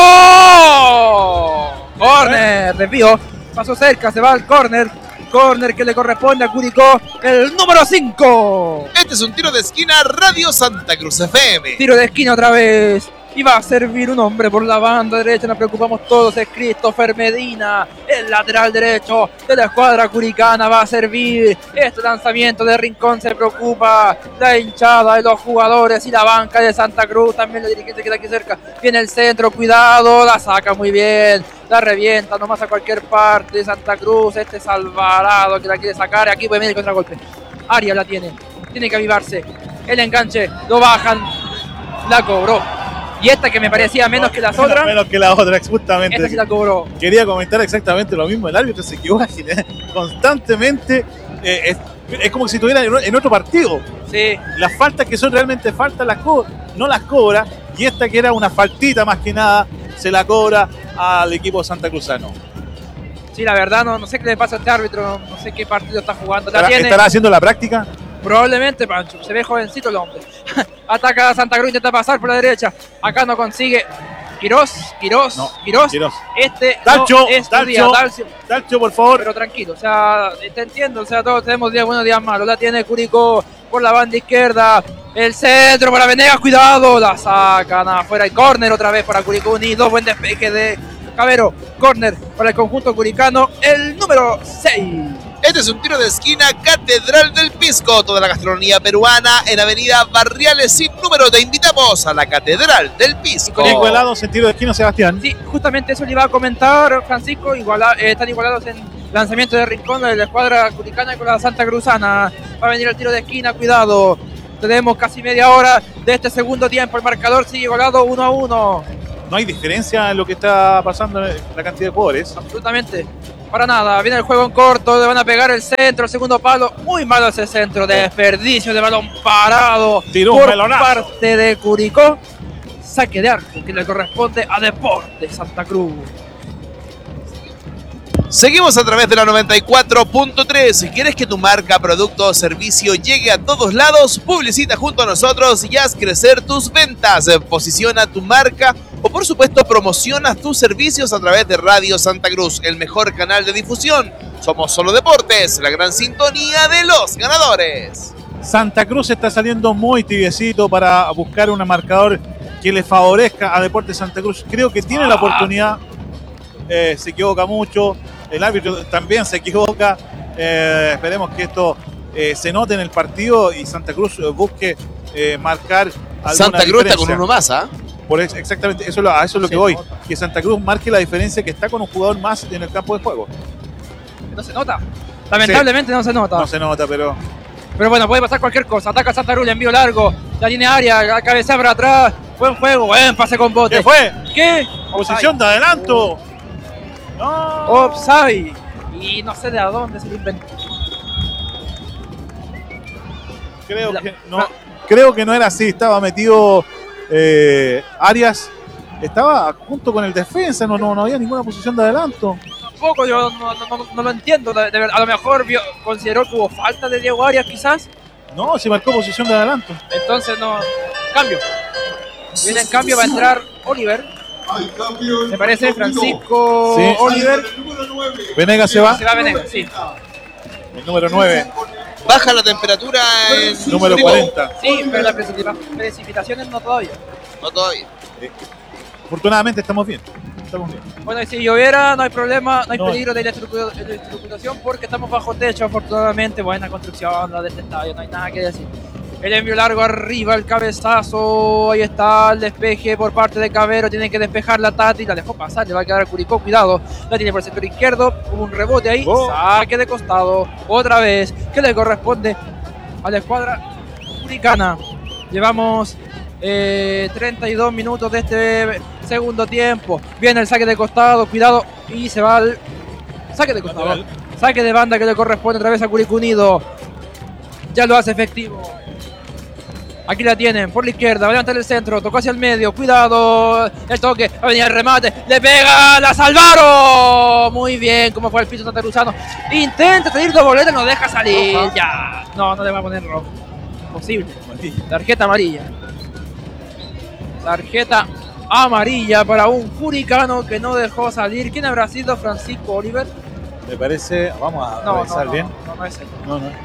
¡oh! Córner, desvío, pasó cerca, se va al córner, córner que le corresponde a Curicó, el número cinco. Este es un tiro de esquina, Radio Santa Cruz F M. Tiro de esquina otra vez. Y va a servir un hombre por la banda derecha, nos preocupamos todos, es Christopher Medina, el lateral derecho de la escuadra curicana, va a servir. Este lanzamiento de Rincón se preocupa, la hinchada de los jugadores y la banca de Santa Cruz, también la dirigente que está aquí cerca, viene el centro, cuidado, la saca muy bien, la revienta nomás a cualquier parte de Santa Cruz, este es Alvarado que la quiere sacar, aquí puede venir el contragolpe, Arias la tiene, tiene que avivarse, el enganche, lo bajan, la cobró. Y esta que me parecía menos que las otras. Menos que la otra, justamente. Esta sí la cobró. Quería comentar exactamente lo mismo. El árbitro se equivoca constantemente. Eh, es, es como si estuviera en otro partido. Sí. Las faltas que son realmente faltas las co no las cobra. Y esta que era una faltita más que nada, se la cobra al equipo santacruzano. Sí, la verdad, no, no sé qué le pasa a este árbitro. No sé qué partido está jugando. ¿Estará, tiene... ¿Estará haciendo la práctica? Probablemente, Pancho, se ve jovencito el hombre. Ataca a Santa Cruz, intenta pasar por la derecha. Acá no consigue. Quiroz, Quiroz, no, Quiroz. Quiroz. Este Dalcho, no es tu Dalcho, día, Dalcio. Dalcho, por favor. Pero tranquilo, o sea, te entiendo, o sea, todos tenemos días buenos, días malos. La tiene Curicó por la banda izquierda. El centro para Venegas, cuidado. La sacan afuera. El córner otra vez para Curicó Unido. Buen despeje de Cabero. Córner para el conjunto curicano. El número seis. Este es un tiro de esquina Catedral del Pisco. Toda la gastronomía peruana en Avenida Barriales sin número. Te invitamos a la Catedral del Pisco. Igualados en tiro de esquina, Sebastián. Sí, justamente eso le iba a comentar, Francisco. Iguala, eh, están igualados en lanzamiento de rincón de la escuadra curicana con la Santa Cruzana. Va a venir el tiro de esquina, cuidado. Tenemos casi media hora de este segundo tiempo. El marcador sigue igualado uno a uno. No hay diferencia en lo que está pasando en la cantidad de jugadores. Absolutamente. Para nada. Viene el juego en corto. Le van a pegar el centro, el segundo palo. Muy malo ese centro. Desperdicio de balón parado. Tiró un por melonazo. parte de Curicó. Saque de arco que le corresponde a Deportes Santa Cruz. Seguimos a través de la noventa y cuatro punto tres. Si quieres que tu marca, producto o servicio llegue a todos lados, publicita junto a nosotros y haz crecer tus ventas. Posiciona tu marca o, por supuesto, promocionas tus servicios a través de Radio Santa Cruz, el mejor canal de difusión. Somos Solo Deportes, la gran sintonía de los ganadores. Santa Cruz está saliendo muy tibiecito para buscar un marcador que le favorezca a Deportes Santa Cruz. Creo que tiene la oportunidad. Eh, se equivoca mucho. El árbitro también se equivoca. Eh, esperemos que esto eh, se note en el partido y Santa Cruz eh, busque eh, marcar alguna Santa Cruz diferencia. está con uno más, ¿ah? ¿eh? Por eso, exactamente, eso, es lo- a eso es lo Se que voy. nota. Que Santa Cruz marque la diferencia, que está con un jugador más en el campo de juego. No se nota. Lamentablemente no se nota. No se nota, pero Pero bueno, puede pasar cualquier cosa. Ataca Santa Cruz, le envío largo. La tiene área, la cabecea para atrás. Buen juego, buen pase con bote. ¿qué fue? ¿Qué? Posición de adelanto. No. Offside. Y no sé de a dónde se lo inventó. Creo La- que no, creo que no era así. Estaba metido eh, Arias. Estaba junto con el defensa. No, no, no había ninguna posición de adelanto. Tampoco, yo no, no- no- no lo entiendo. De- de- a lo mejor vio- consideró que hubo falta de Diego Arias, quizás. No, se marcó posición de adelanto. Entonces no. Cambio. Viene en cambio, va a entrar Oliver. Me parece Francisco Sí. Oliver. Venegas se va. Se va a Venegas, sí. El número nueve, Baja la temperatura en número Curicó. cuarenta. Sí, pero las precipita- precipitaciones no todavía. No todavía. Afortunadamente estamos bien. Estamos bien. Bueno, y si lloviera no hay problema, no hay No. peligro de electrocu- electrocutación porque estamos bajo techo, afortunadamente. Buena construcción la de este estadio, no hay nada que decir. El envío largo arriba, el cabezazo, ahí está el despeje por parte de Cabero, tiene que despejar la Tati, la dejó pasar, le va a quedar a Curicó, cuidado, la tiene por el sector izquierdo, hubo un rebote ahí, Oh. saque de costado, otra vez, que le corresponde a la escuadra curicana. Llevamos eh, treinta y dos minutos de este segundo tiempo, viene el saque de costado, cuidado, y se va al saque de costado, Lateral. saque de banda que le corresponde otra vez a Curicó Unido, ya lo hace efectivo. Aquí la tienen, por la izquierda, va a levantar el centro, tocó hacia el medio, cuidado, el toque, va a venir el remate, le pega, la salvaron, muy bien, como fue el piso santaruzano, intenta salir de boleta, no deja salir, ya, no, no le va a poner rojo, imposible, tarjeta amarilla, tarjeta amarilla para un curicano que no dejó salir. ¿Quién habrá sido? Francisco Oliver. Me parece. Vamos a No, no, revisar no, bien. no, no es él. No, no.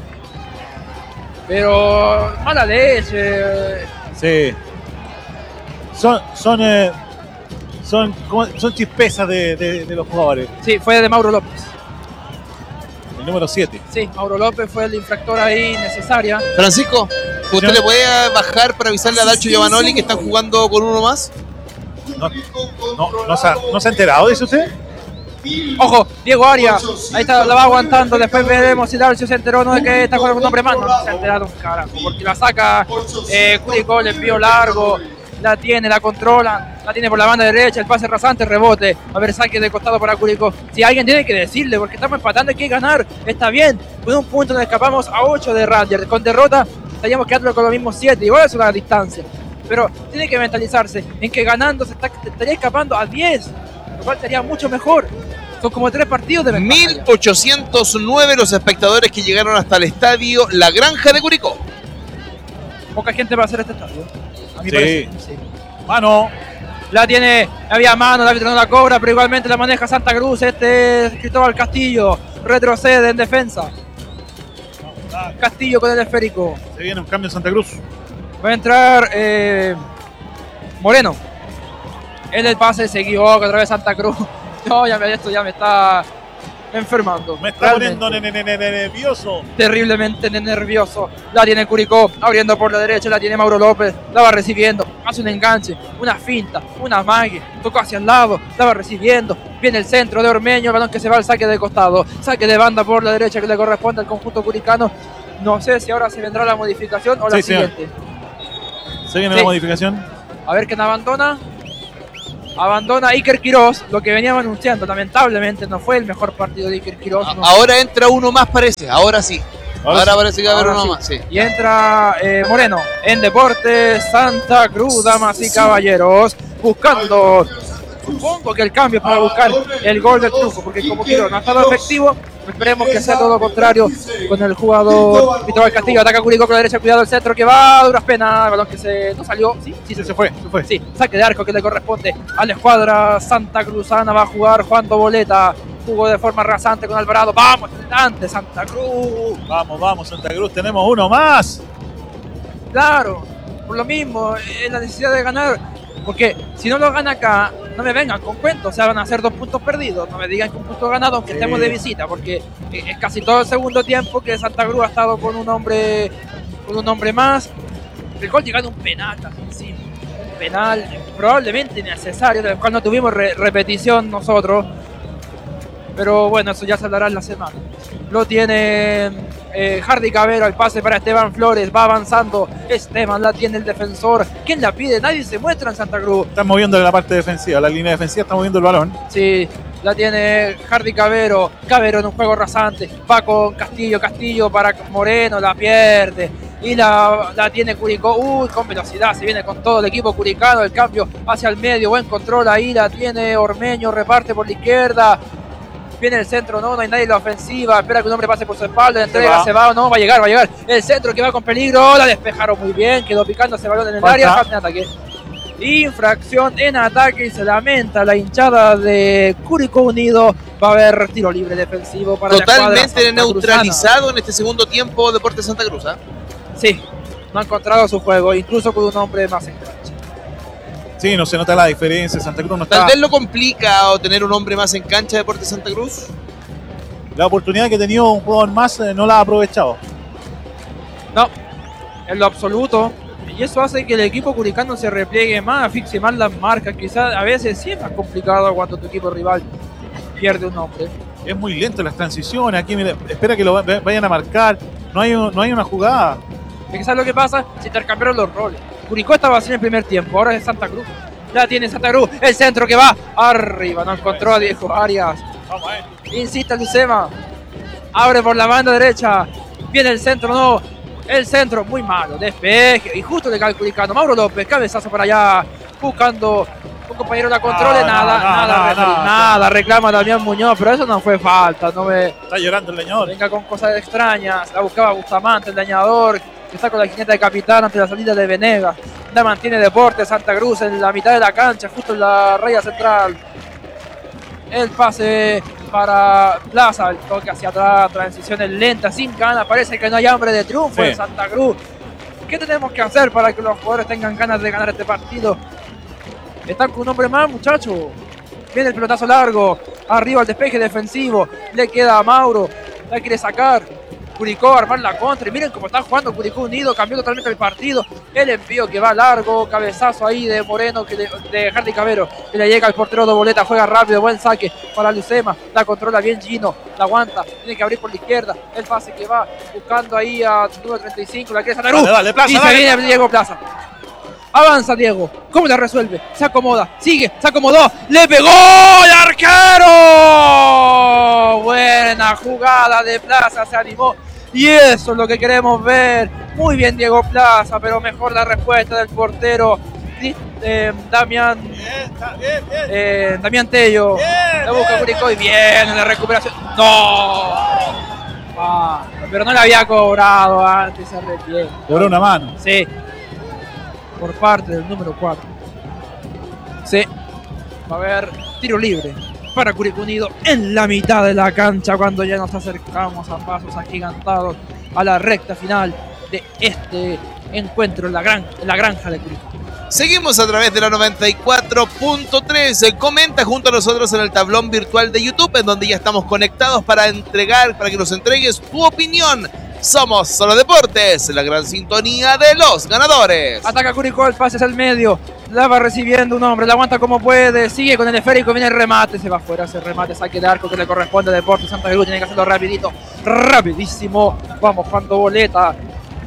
Pero mala leche. Sí. Son, son, eh, son, ¿cómo? Son chispezas de, de- de los jugadores. Sí, fue de Mauro López. El número siete. Sí, Mauro López fue el infractor ahí necesaria. Francisco, ¿usted Señor. le puede bajar para avisarle a Dalcho y a Manoli que están jugando con uno más? No, no, no, se ha, ¿No se ha enterado, dice usted? Ojo, Diego Arias. Ahí está, la va aguantando. Después veremos si Darcio se enteró o no de que está jugando con un hombre más. No, no se ha enterado un carajo. Porque la saca eh, Curicó, le envío largo. La tiene, la controla. La tiene por la banda derecha. El pase rasante, rebote. A ver, saque de costado para Curicó. Si alguien tiene que decirle, porque estamos empatando, hay que ganar. Está bien. Con un punto nos escapamos a ocho de Rangers. Con derrota estaríamos quedando con los mismos siete. Igual es una distancia. Pero tiene que mentalizarse en que ganando se está, se estaría escapando a diez. Lo cual sería mucho mejor. Son como tres partidos de ventaja mil ya. ochocientos nueve los espectadores que llegaron hasta el estadio La Granja de Curicó. Poca gente va a hacer este estadio. A mi Sí. parecer, sí. Mano. La tiene, había mano, el árbitro no la cobra, pero igualmente la maneja Santa Cruz. Este es Cristóbal Castillo. Retrocede en defensa. Castillo con el esférico. Se viene un cambio en Santa Cruz. Va a entrar eh, Moreno. En el pase se equivoca otra vez Santa Cruz. No, ya me, esto ya me está enfermando. Me está Realmente. poniendo ne- ne- ne- nervioso. Terriblemente nervioso. La tiene Curicó, abriendo por la derecha, la tiene Mauro López, la va recibiendo, hace un enganche, una finta, una mague, tocó hacia el lado, la va recibiendo, viene el centro de Ormeño, el balón que se va al saque de costado, saque de banda por la derecha que le corresponde al conjunto curicano. No sé si ahora se vendrá la modificación o la Sí, señor. siguiente. Se viene Sí. la modificación. A ver quién abandona. Abandona Iker Quirós, lo que veníamos anunciando. Lamentablemente no fue el mejor partido de Iker Quirós. A- no. Ahora entra uno más, parece. Ahora sí. Ahora Ahora, sí. parece que va a haber Ahora uno sí. más. Sí. Y entra eh, Moreno en Deportes Santa Cruz, damas y caballeros, buscando, supongo que el cambio para buscar el gol del triunfo, porque como Quirós no ha estado efectivo, esperemos que sea todo lo contrario con el jugador Cristóbal Castillo. Ataca Curicó con la derecha, cuidado el centro que va a duras penas, el balón que se no salió, sí, sí, Sí, se fue, se fue. sí, saque de arco que le corresponde a la escuadra Santa Cruzana. Va a jugar Juan Doboleta, jugó de forma rasante con Alvarado. Vamos, adelante Santa Cruz. Vamos, vamos, Santa Cruz, tenemos uno más. Claro, por lo mismo, es la necesidad de ganar, porque si no lo gana acá, no me vengan con cuentos, o sea, van a ser dos puntos perdidos, no me digan que un punto ganado aunque Sí. estemos de visita, porque es casi todo el segundo tiempo que Santa Cruz ha estado con un hombre, con un hombre más. El gol llegando un penal casi encima, un penal probablemente innecesario, del cual no tuvimos re- repetición nosotros, pero bueno, eso ya se hablará en la semana. Lo tiene eh, Hardy Cabero, el pase para Esteban Flores, va avanzando Esteban, la tiene el defensor. ¿Quién la pide? Nadie se muestra en Santa Cruz. Están moviendo la parte defensiva, la línea defensiva está moviendo el balón. Sí, la tiene Hardy Cabero, Cabero en un juego rasante, va con Castillo, Castillo para Moreno, la pierde. Y la, la tiene Curicó, uy, con velocidad, se viene con todo el equipo curicano, el cambio hacia el medio, buen control ahí, la tiene Ormeño, reparte por la izquierda. Viene el centro, no, no hay nadie en la ofensiva. Espera que un hombre pase por su espalda. La entrega, va. se va o no, va a llegar, va a llegar. El centro que va con peligro. La despejaron muy bien. Quedó picando ese balón en el Falta. área. Falta en ataque. Infracción en ataque y se lamenta la hinchada de Curicó Unido. Va a haber tiro libre defensivo para la escuadra Totalmente santacruzana. neutralizado en este segundo tiempo Deportes Santa Cruz. ¿ah? Sí, no ha encontrado su juego, incluso con un hombre más en cancha. Sí, no se nota la diferencia. Santa Cruz no Tal está. vez lo complica o tener un hombre más en cancha Deportes Santa Cruz. La oportunidad que ha tenido un jugador más eh, no la ha aprovechado. No, en lo absoluto. Y eso hace que el equipo curicano se repliegue más, fixe más las marcas. Quizás a veces sí es más complicado cuando tu equipo rival pierde un hombre. Es muy lento las transiciones. Aquí mira, espera que lo va- vayan a marcar. No hay, un- no hay una jugada. ¿Y qué sabes lo que pasa? Se intercambiaron los roles. Curicó estaba así en el primer tiempo, ahora es Santa Cruz. La tiene Santa Cruz, el centro que va arriba, no encontró a Diego Arias. Vamos, eh. Insiste Lucema, abre por la banda derecha, viene el centro, no, el centro muy malo, despeje, y justo le cae el curicano. Mauro López, cabezazo para allá, buscando un compañero la controle, No, nada, no, no, nada, no, referee, no. nada, reclama Damián Muñoz, pero eso no fue falta, no me Está llorando el leñador. venga con cosas extrañas. La buscaba Bustamante, el dañador, que está con la jineta de capitán ante la salida de Venegas. La mantiene Deportes Santa Cruz en la mitad de la cancha, justo en la raya central. El pase para Plaza, el toque hacia atrás, transiciones lentas, sin ganas. Parece que no hay hambre de triunfo Sí. en Santa Cruz. ¿Qué tenemos que hacer para que los jugadores tengan ganas de ganar este partido? Están con un hombre más, muchachos. Viene el pelotazo largo. Arriba el despeje defensivo. Le queda a Mauro. La quiere sacar. Curicó a armar la contra. Y miren cómo está jugando Curicó Unido. Cambió totalmente el partido. El envío que va largo. Cabezazo ahí de Moreno, que le- de Hardy Cabero. Que le llega al portero de Boleta. Juega rápido. Buen saque para Lucema. La controla bien Gino. La aguanta. Tiene que abrir por la izquierda. El pase que va buscando ahí a número treinta y cinco. La quiere Santa Cruz. Dale, dale, Plaza, y se dale. viene Diego Plaza. Avanza Diego. ¿Cómo la resuelve? Se acomoda. Sigue. Se acomodó. ¡Le pegó el arquero! Buena jugada de Plaza. Se animó. Y eso es lo que queremos ver. Muy bien Diego Plaza, pero mejor la respuesta del portero eh, Damián, Bien, bien, bien. eh, Damián Tello. Bien, La busca bien, Curicó y bien en la recuperación. ¡No! Ah, pero no le había cobrado antes. Se arrepiente. Cobró una mano. Sí, por parte del número cuatro. Sí, va a haber tiro libre para Curicó Unido en la mitad de la cancha cuando ya nos acercamos a pasos agigantados a la recta final de este encuentro en la, gran, en la granja de Curicó. Seguimos a través de la noventa y cuatro punto tres. Comenta junto a nosotros en el tablón virtual de YouTube, en donde ya estamos conectados para entregar, para que nos entregues tu opinión. Somos Solo Deportes, la gran sintonía de los ganadores. Ataca Curicó, el pase es el medio. La va recibiendo un hombre, la aguanta como puede. Sigue con el esférico, viene el remate. Se va afuera ese remate, saque de arco que le corresponde a Deportes Santa Cruz. Tiene que hacerlo rapidito, rapidísimo. Vamos, Juan Boleta.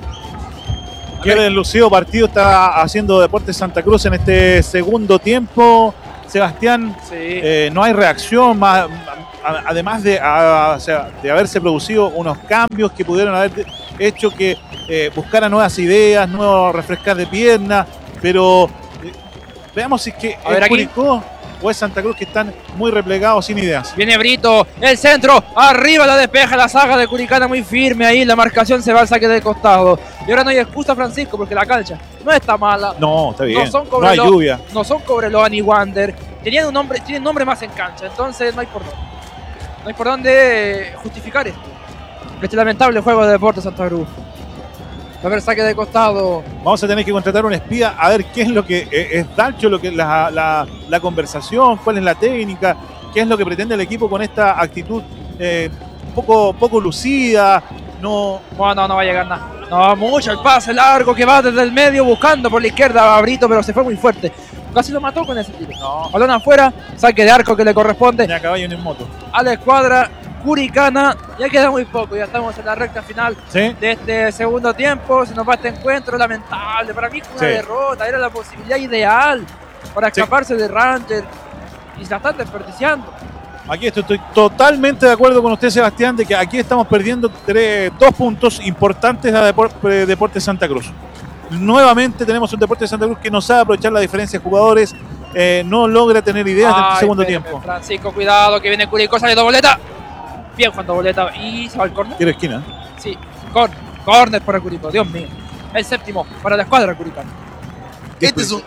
Qué deslucido partido está haciendo Deportes Santa Cruz en este segundo tiempo. Sebastián, Sí. eh, no hay reacción, más, a- además de, a- o sea, de haberse producido unos cambios que pudieron haber hecho que eh, buscara nuevas ideas, nuevos refrescar de piernas, pero eh, veamos si es que A ver es aquí. Curicó o es Santa Cruz que están muy replegados, sin ideas. Viene Brito, el centro, arriba la despeja la saga de Curicana muy firme ahí, la marcación se va al saque de costado. Y ahora no hay excusa, Francisco, porque la cancha no está mala, No, está bien, No son no hay Cobreloa. lluvia. no son Cobreloa ni Wander, tenían un nombre, tienen nombre más en cancha, entonces no hay por dónde. No hay por dónde justificar esto. Este lamentable juego de Deportes Santa Cruz. A ver, saque de costado. Vamos a tener que contratar un espía a ver qué es lo que eh, es Dalcho, lo que la, la, la conversación, cuál es la técnica, qué es lo que pretende el equipo con esta actitud eh, poco, poco lucida. No, No, no, no va a llegar nada. No, mucho el pase largo que va desde el medio buscando por la izquierda a Brito, pero se fue muy fuerte. Casi lo mató con ese tiro. no, Balón afuera, saque de arco que le corresponde ni a caballo ni en moto. a la escuadra Curicana. Ya queda muy poco, ya estamos en la recta final ¿Sí? de este segundo tiempo. Se nos va este encuentro lamentable. Para mí fue una Sí. derrota, era la posibilidad ideal para Sí. escaparse de Ranger y se la están desperdiciando. Aquí estoy, estoy totalmente de acuerdo con usted, Sebastián, de que aquí estamos perdiendo tres, dos puntos importantes a Depor- eh, Deportes Santa Cruz. Nuevamente tenemos un Deportes Santa Cruz que no sabe aprovechar la diferencia de jugadores, eh, no logra tener ideas en Ay, este segundo espérame, tiempo. Francisco, cuidado que viene Curicó, sale Boleta. Bien Juan Boleta y se va al córner. Quiero esquina. Sí, corner, corner para Curicó, Dios mío. El séptimo para la escuadra Curicana. Este es un,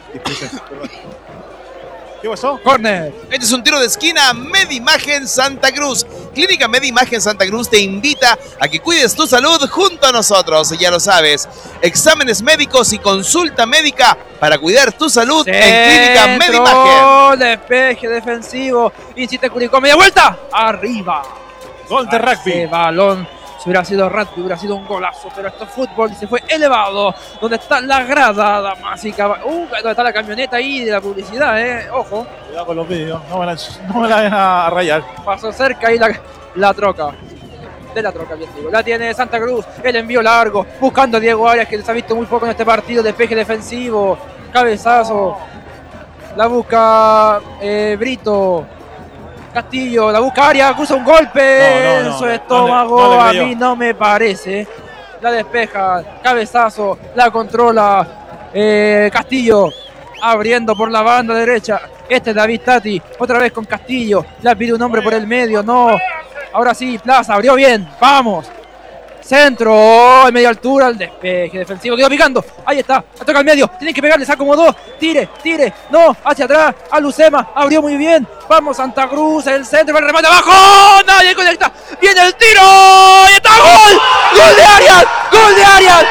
¿Qué pasó? Corner. Este es un tiro de esquina. Medimagen Santa Cruz. Clínica Medimagen Santa Cruz te invita a que cuides tu salud junto a nosotros. Ya lo sabes, exámenes médicos y consulta médica para cuidar tu salud en Clínica Medimagen. Despeje defensivo. Insiste Curicó, media vuelta. Arriba. Gol de Ese rugby. balón. Si hubiera sido rugby, hubiera sido un golazo, pero esto es fútbol y se fue elevado. Donde está la grada, damas y caballeros. Uh, donde está la camioneta ahí de la publicidad, eh. Ojo. Cuidado con los vídeos, no me la, no me la vayan a rayar. Pasó cerca ahí la, la troca. De la troca, bien digo. La tiene Santa Cruz. El envío largo. Buscando a Diego Arias, que se ha visto muy poco en este partido. Despeje defensivo. Cabezazo. La busca eh, Brito. Castillo. La busca Arias. Acusa un golpe No, no, no, en su no, estómago. no le- no le a creyó. mí no me parece. La despeja. Cabezazo. La controla eh, Castillo. Abriendo por la banda derecha. Este es David Tati. Otra vez con Castillo. La pide un hombre por el medio. No. Ahora sí, Plaza. Abrió bien. Vamos. Centro. Oh, en media altura. El despeje defensivo. Quedó picando. Ahí está. La toca al medio. Tienen que pegarle. Se acomodó. Tire. Tire. No. Hacia atrás. A Lucema. Abrió muy bien. Vamos Santa Cruz. El centro. El remate abajo. Nadie conecta. Viene el tiro. Y está. ¡Gol! ¡Gol de Arias! ¡Gol de Arias!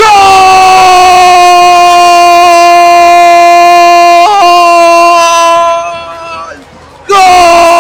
¡Gol! ¡Gol!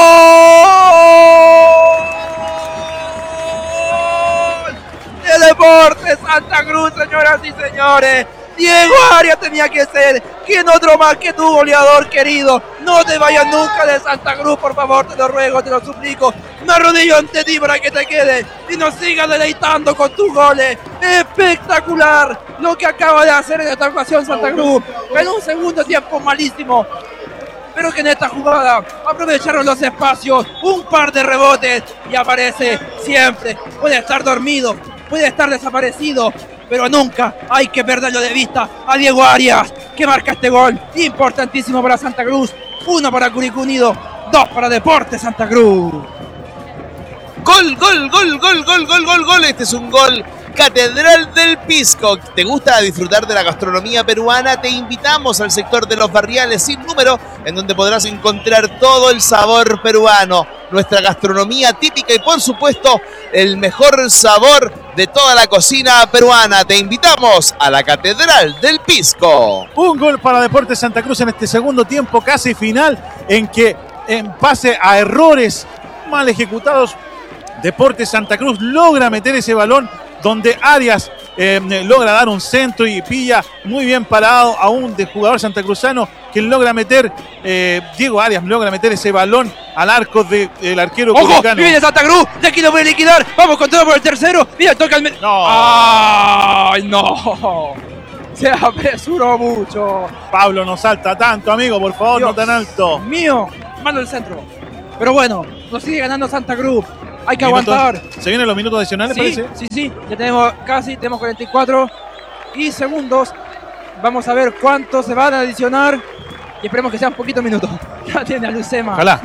¡De Deportes Santa Cruz, señoras y señores! Diego Arias tenía que ser. ¿Quién otro más que tu goleador querido? No te vayas nunca de Santa Cruz, por favor, te lo ruego, te lo suplico. Me arrodillo ante ti para que te quedes y nos sigas deleitando con tus goles. Espectacular lo que acaba de hacer en esta ocasión Santa Cruz. En un segundo tiempo malísimo, pero que en esta jugada aprovecharon los espacios, un par de rebotes y aparece siempre. Puede estar dormido, puede estar desaparecido, pero nunca hay que perderlo de vista a Diego Arias, que marca este gol importantísimo para Santa Cruz. Uno para Curicó Unido, dos para Deportes Santa Cruz. Gol, gol, gol, gol, gol, gol, gol, gol. Este es un gol Catedral del Pisco. ¿Te gusta disfrutar de la gastronomía peruana? Te invitamos al sector de los barriales sin número, en donde podrás encontrar todo el sabor peruano, nuestra gastronomía típica y por supuesto el mejor sabor de toda la cocina peruana. Te invitamos a la Catedral del Pisco. Un gol para Deportes Santa Cruz en este segundo tiempo casi final, en que en base a errores mal ejecutados, Deportes Santa Cruz logra meter ese balón donde Arias eh, logra dar un centro y pilla muy bien parado a un de jugador santacruzano, quien logra meter, eh, Diego Arias logra meter ese balón al arco del de, arquero ¡ojo! curicano. ¡Viene Santa Cruz! ¡De aquí lo puede liquidar! ¡Vamos con todo por el tercero! ¡Mira, toca el medio! No. ¡Ay, no! Se apresuró mucho. Pablo, no salta tanto, amigo, por favor, Dios no tan alto. mío, malo el centro. Pero bueno, nos sigue ganando Santa Cruz. Hay que Minutos, aguantar. ¿se vienen los minutos adicionales, Sí, parece? sí, sí. Ya tenemos casi, tenemos cuarenta y cuatro y segundos. Vamos a ver cuántos se van a adicionar. Y esperemos que sean poquitos minutos. Ya tiene a Lucema. Ojalá.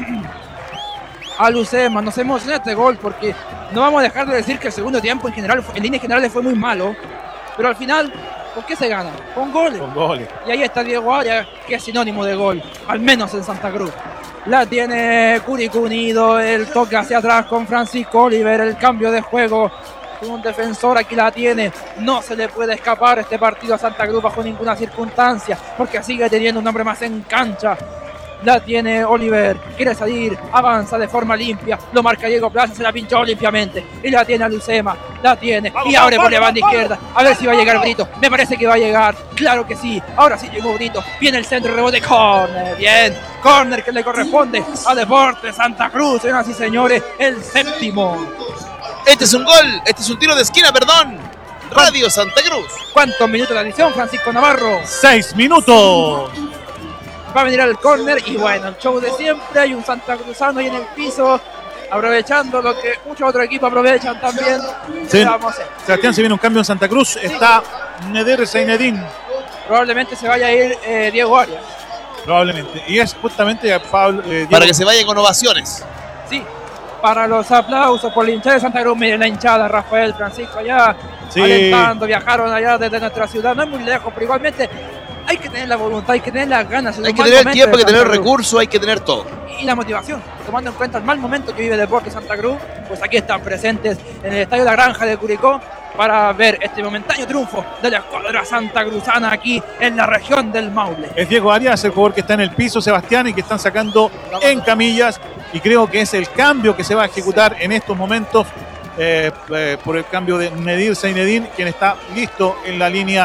A Lucema, nos emociona este gol porque no vamos a dejar de decir que el segundo tiempo en general, en líneas generales fue muy malo. Pero al final, ¿con qué se gana? Con goles. Con goles. Y ahí está Diego Arias, que es sinónimo de gol, al menos en Santa Cruz. La tiene Curicó Unido, el toque hacia atrás con Francisco Oliver, el cambio de juego. Un defensor aquí la tiene, no se le puede escapar este partido a Santa Cruz bajo ninguna circunstancia, porque sigue teniendo un hombre más en cancha. La tiene Oliver, quiere salir, avanza de forma limpia, lo marca Diego Plaza, se la pinchó limpiamente y la tiene a Lucema, la tiene vamos, y abre vamos, por la banda vamos, izquierda, a ver si va a llegar Brito, me parece que va a llegar, claro que sí, ahora sí llegó Brito, viene el centro, rebote, córner, bien, córner que le corresponde a Deportes Santa Cruz, señoras y señores, el séptimo. Este es un gol, este es un tiro de esquina, perdón. Radio Santa Cruz. ¿Cuántos minutos de adición, Francisco Navarro? Seis minutos. Va a venir al córner y bueno, el show de siempre, hay un Santa Cruzano ahí en el piso, aprovechando lo que muchos otros equipos aprovechan también. Sí. ¿Qué vamos a hacer? Sebastián, se viene un cambio en Santa Cruz, está Neder Zeinedine, Probablemente se vaya a ir eh, Diego Arias. probablemente, y es justamente a Pablo, eh, Diego. Para que se vaya con ovaciones. Sí, para los aplausos por la hinchada de Santa Cruz, miren la hinchada, Rafael, Francisco allá, Sí. alentando, viajaron allá desde nuestra ciudad, no es muy lejos, pero igualmente hay que tener la voluntad, hay que tener las ganas. Hay que tener el tiempo, hay que tener recursos, hay que tener todo. Y la motivación, tomando en cuenta el mal momento que vive Deportes Santa Cruz, pues aquí están presentes en el Estadio La Granja de Curicó para ver este momentáneo triunfo de la escuadra santacruzana aquí en la región del Maule. Es Diego Arias, el jugador que está en el piso, Sebastián, y que están sacando en camillas, y creo que es el cambio que se va a ejecutar en estos momentos eh, eh, por el cambio de Nedir Zeinedine, quien está listo en la línea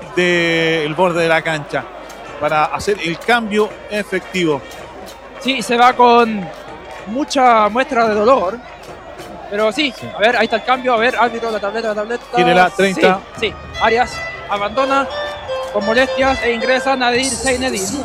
del borde de la cancha para hacer el cambio efectivo. Sí, se va con mucha muestra de dolor, pero sí, Sí. a ver, ahí está el cambio, a ver, árbitro, la tableta, la tableta. Tiene la treinta. Sí, sí, Arias abandona con molestias e ingresa Nadir Zeinedine.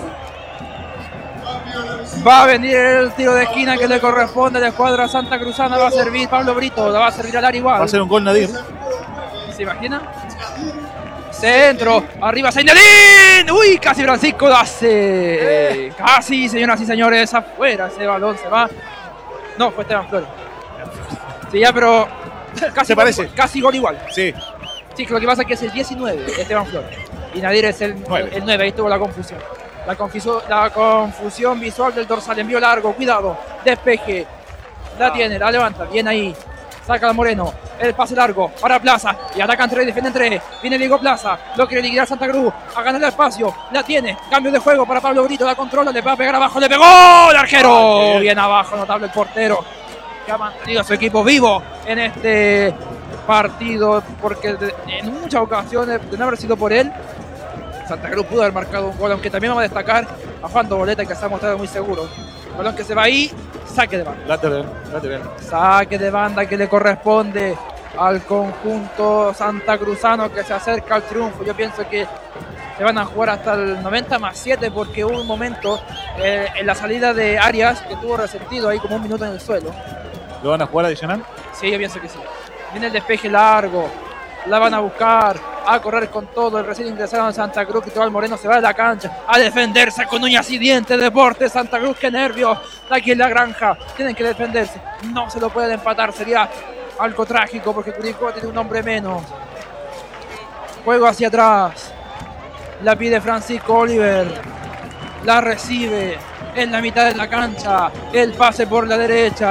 Va a venir el tiro de esquina que le corresponde a la escuadra santacruzana, va a servir Pablo Brito, la va a servir al área igual. Va a ser un gol Nadir. ¿Se imagina? Centro, arriba Zeinedine. Uy, casi Francisco hace. Casi, señoras y señores, afuera ese balón se va. No, fue Esteban Flores. Sí, ya, pero casi Se parece. Gol, casi gol igual. Sí, Sí, que lo que pasa es que es el diecinueve, Esteban Flores. Y Nadir es el nueve. el nueve, ahí estuvo la confusión. La, confuso- la confusión visual del dorsal, envío largo, cuidado, despeje. La tiene, la levanta, bien ahí. Saca a Moreno, el pase largo para Plaza y atacan tres, defienden tres. Viene Diego Plaza, lo quiere liquidar Santa Cruz, a ganar el espacio, la tiene, cambio de juego para Pablo Brito, la controla, le va a pegar abajo, le pegó el arquero, Ah, bien. bien abajo, notable el portero, que ha mantenido a su equipo vivo en este partido, porque de- en muchas ocasiones, de no haber sido por él, Santa Cruz pudo haber marcado un gol, aunque también vamos a destacar a Juan Doboleta, que se ha mostrado muy seguro. Balón que se va ahí, saque de banda. lateral, lateral. Saque de banda que le corresponde al conjunto santacruzano que se acerca al triunfo. Yo pienso que se van a jugar hasta el noventa más siete porque hubo un momento eh, en la salida de Arias que tuvo resentido ahí como un minuto en el suelo. ¿Lo van a jugar adicional? Sí, yo pienso que sí. Viene el despeje largo, la van a buscar, a correr con todo. El recién ingresado en Santa Cruz, Cristóbal Moreno, se va de la cancha a defenderse con uñas y dientes. Deportes Santa Cruz, qué nervios. Aquí en la granja, tienen que defenderse. No se lo pueden empatar, sería algo trágico porque Curicó tiene un hombre menos. Juego hacia atrás, la pide Francisco Oliver, la recibe en la mitad de la cancha, el pase por la derecha,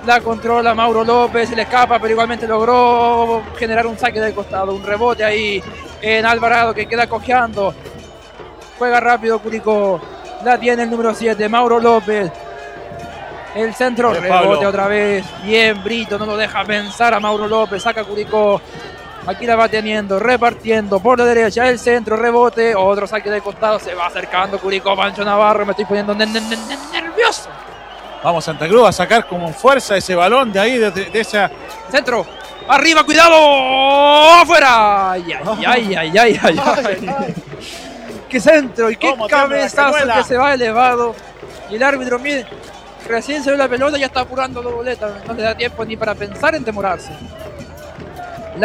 La controla Mauro López, se le escapa, pero igualmente logró generar un saque del costado. Un rebote ahí en Alvarado que queda cojeando. Juega rápido Curicó. La tiene el número siete, Mauro López. El centro, De rebote Pablo. otra vez. Bien, Brito, no lo deja pensar a Mauro López. Saca Curicó. Aquí la va teniendo, repartiendo por la derecha. El centro, rebote. Otro saque de costado. Se va acercando Curicó. Pancho Navarro. Me estoy poniendo ner- ner- ner- nervioso. Vamos Santa Cruz a sacar con fuerza ese balón de ahí, de, de esa. Centro. Arriba, cuidado. Afuera. Ay, ay, ay, ay, ay, ay, ay. Qué centro y qué ¿Cómo tiembla la cabezazo cañuela? que se va elevado. Y el árbitro, mire, recién se ve la pelota, ya está apurando la boleta. No le da tiempo ni para pensar en demorarse.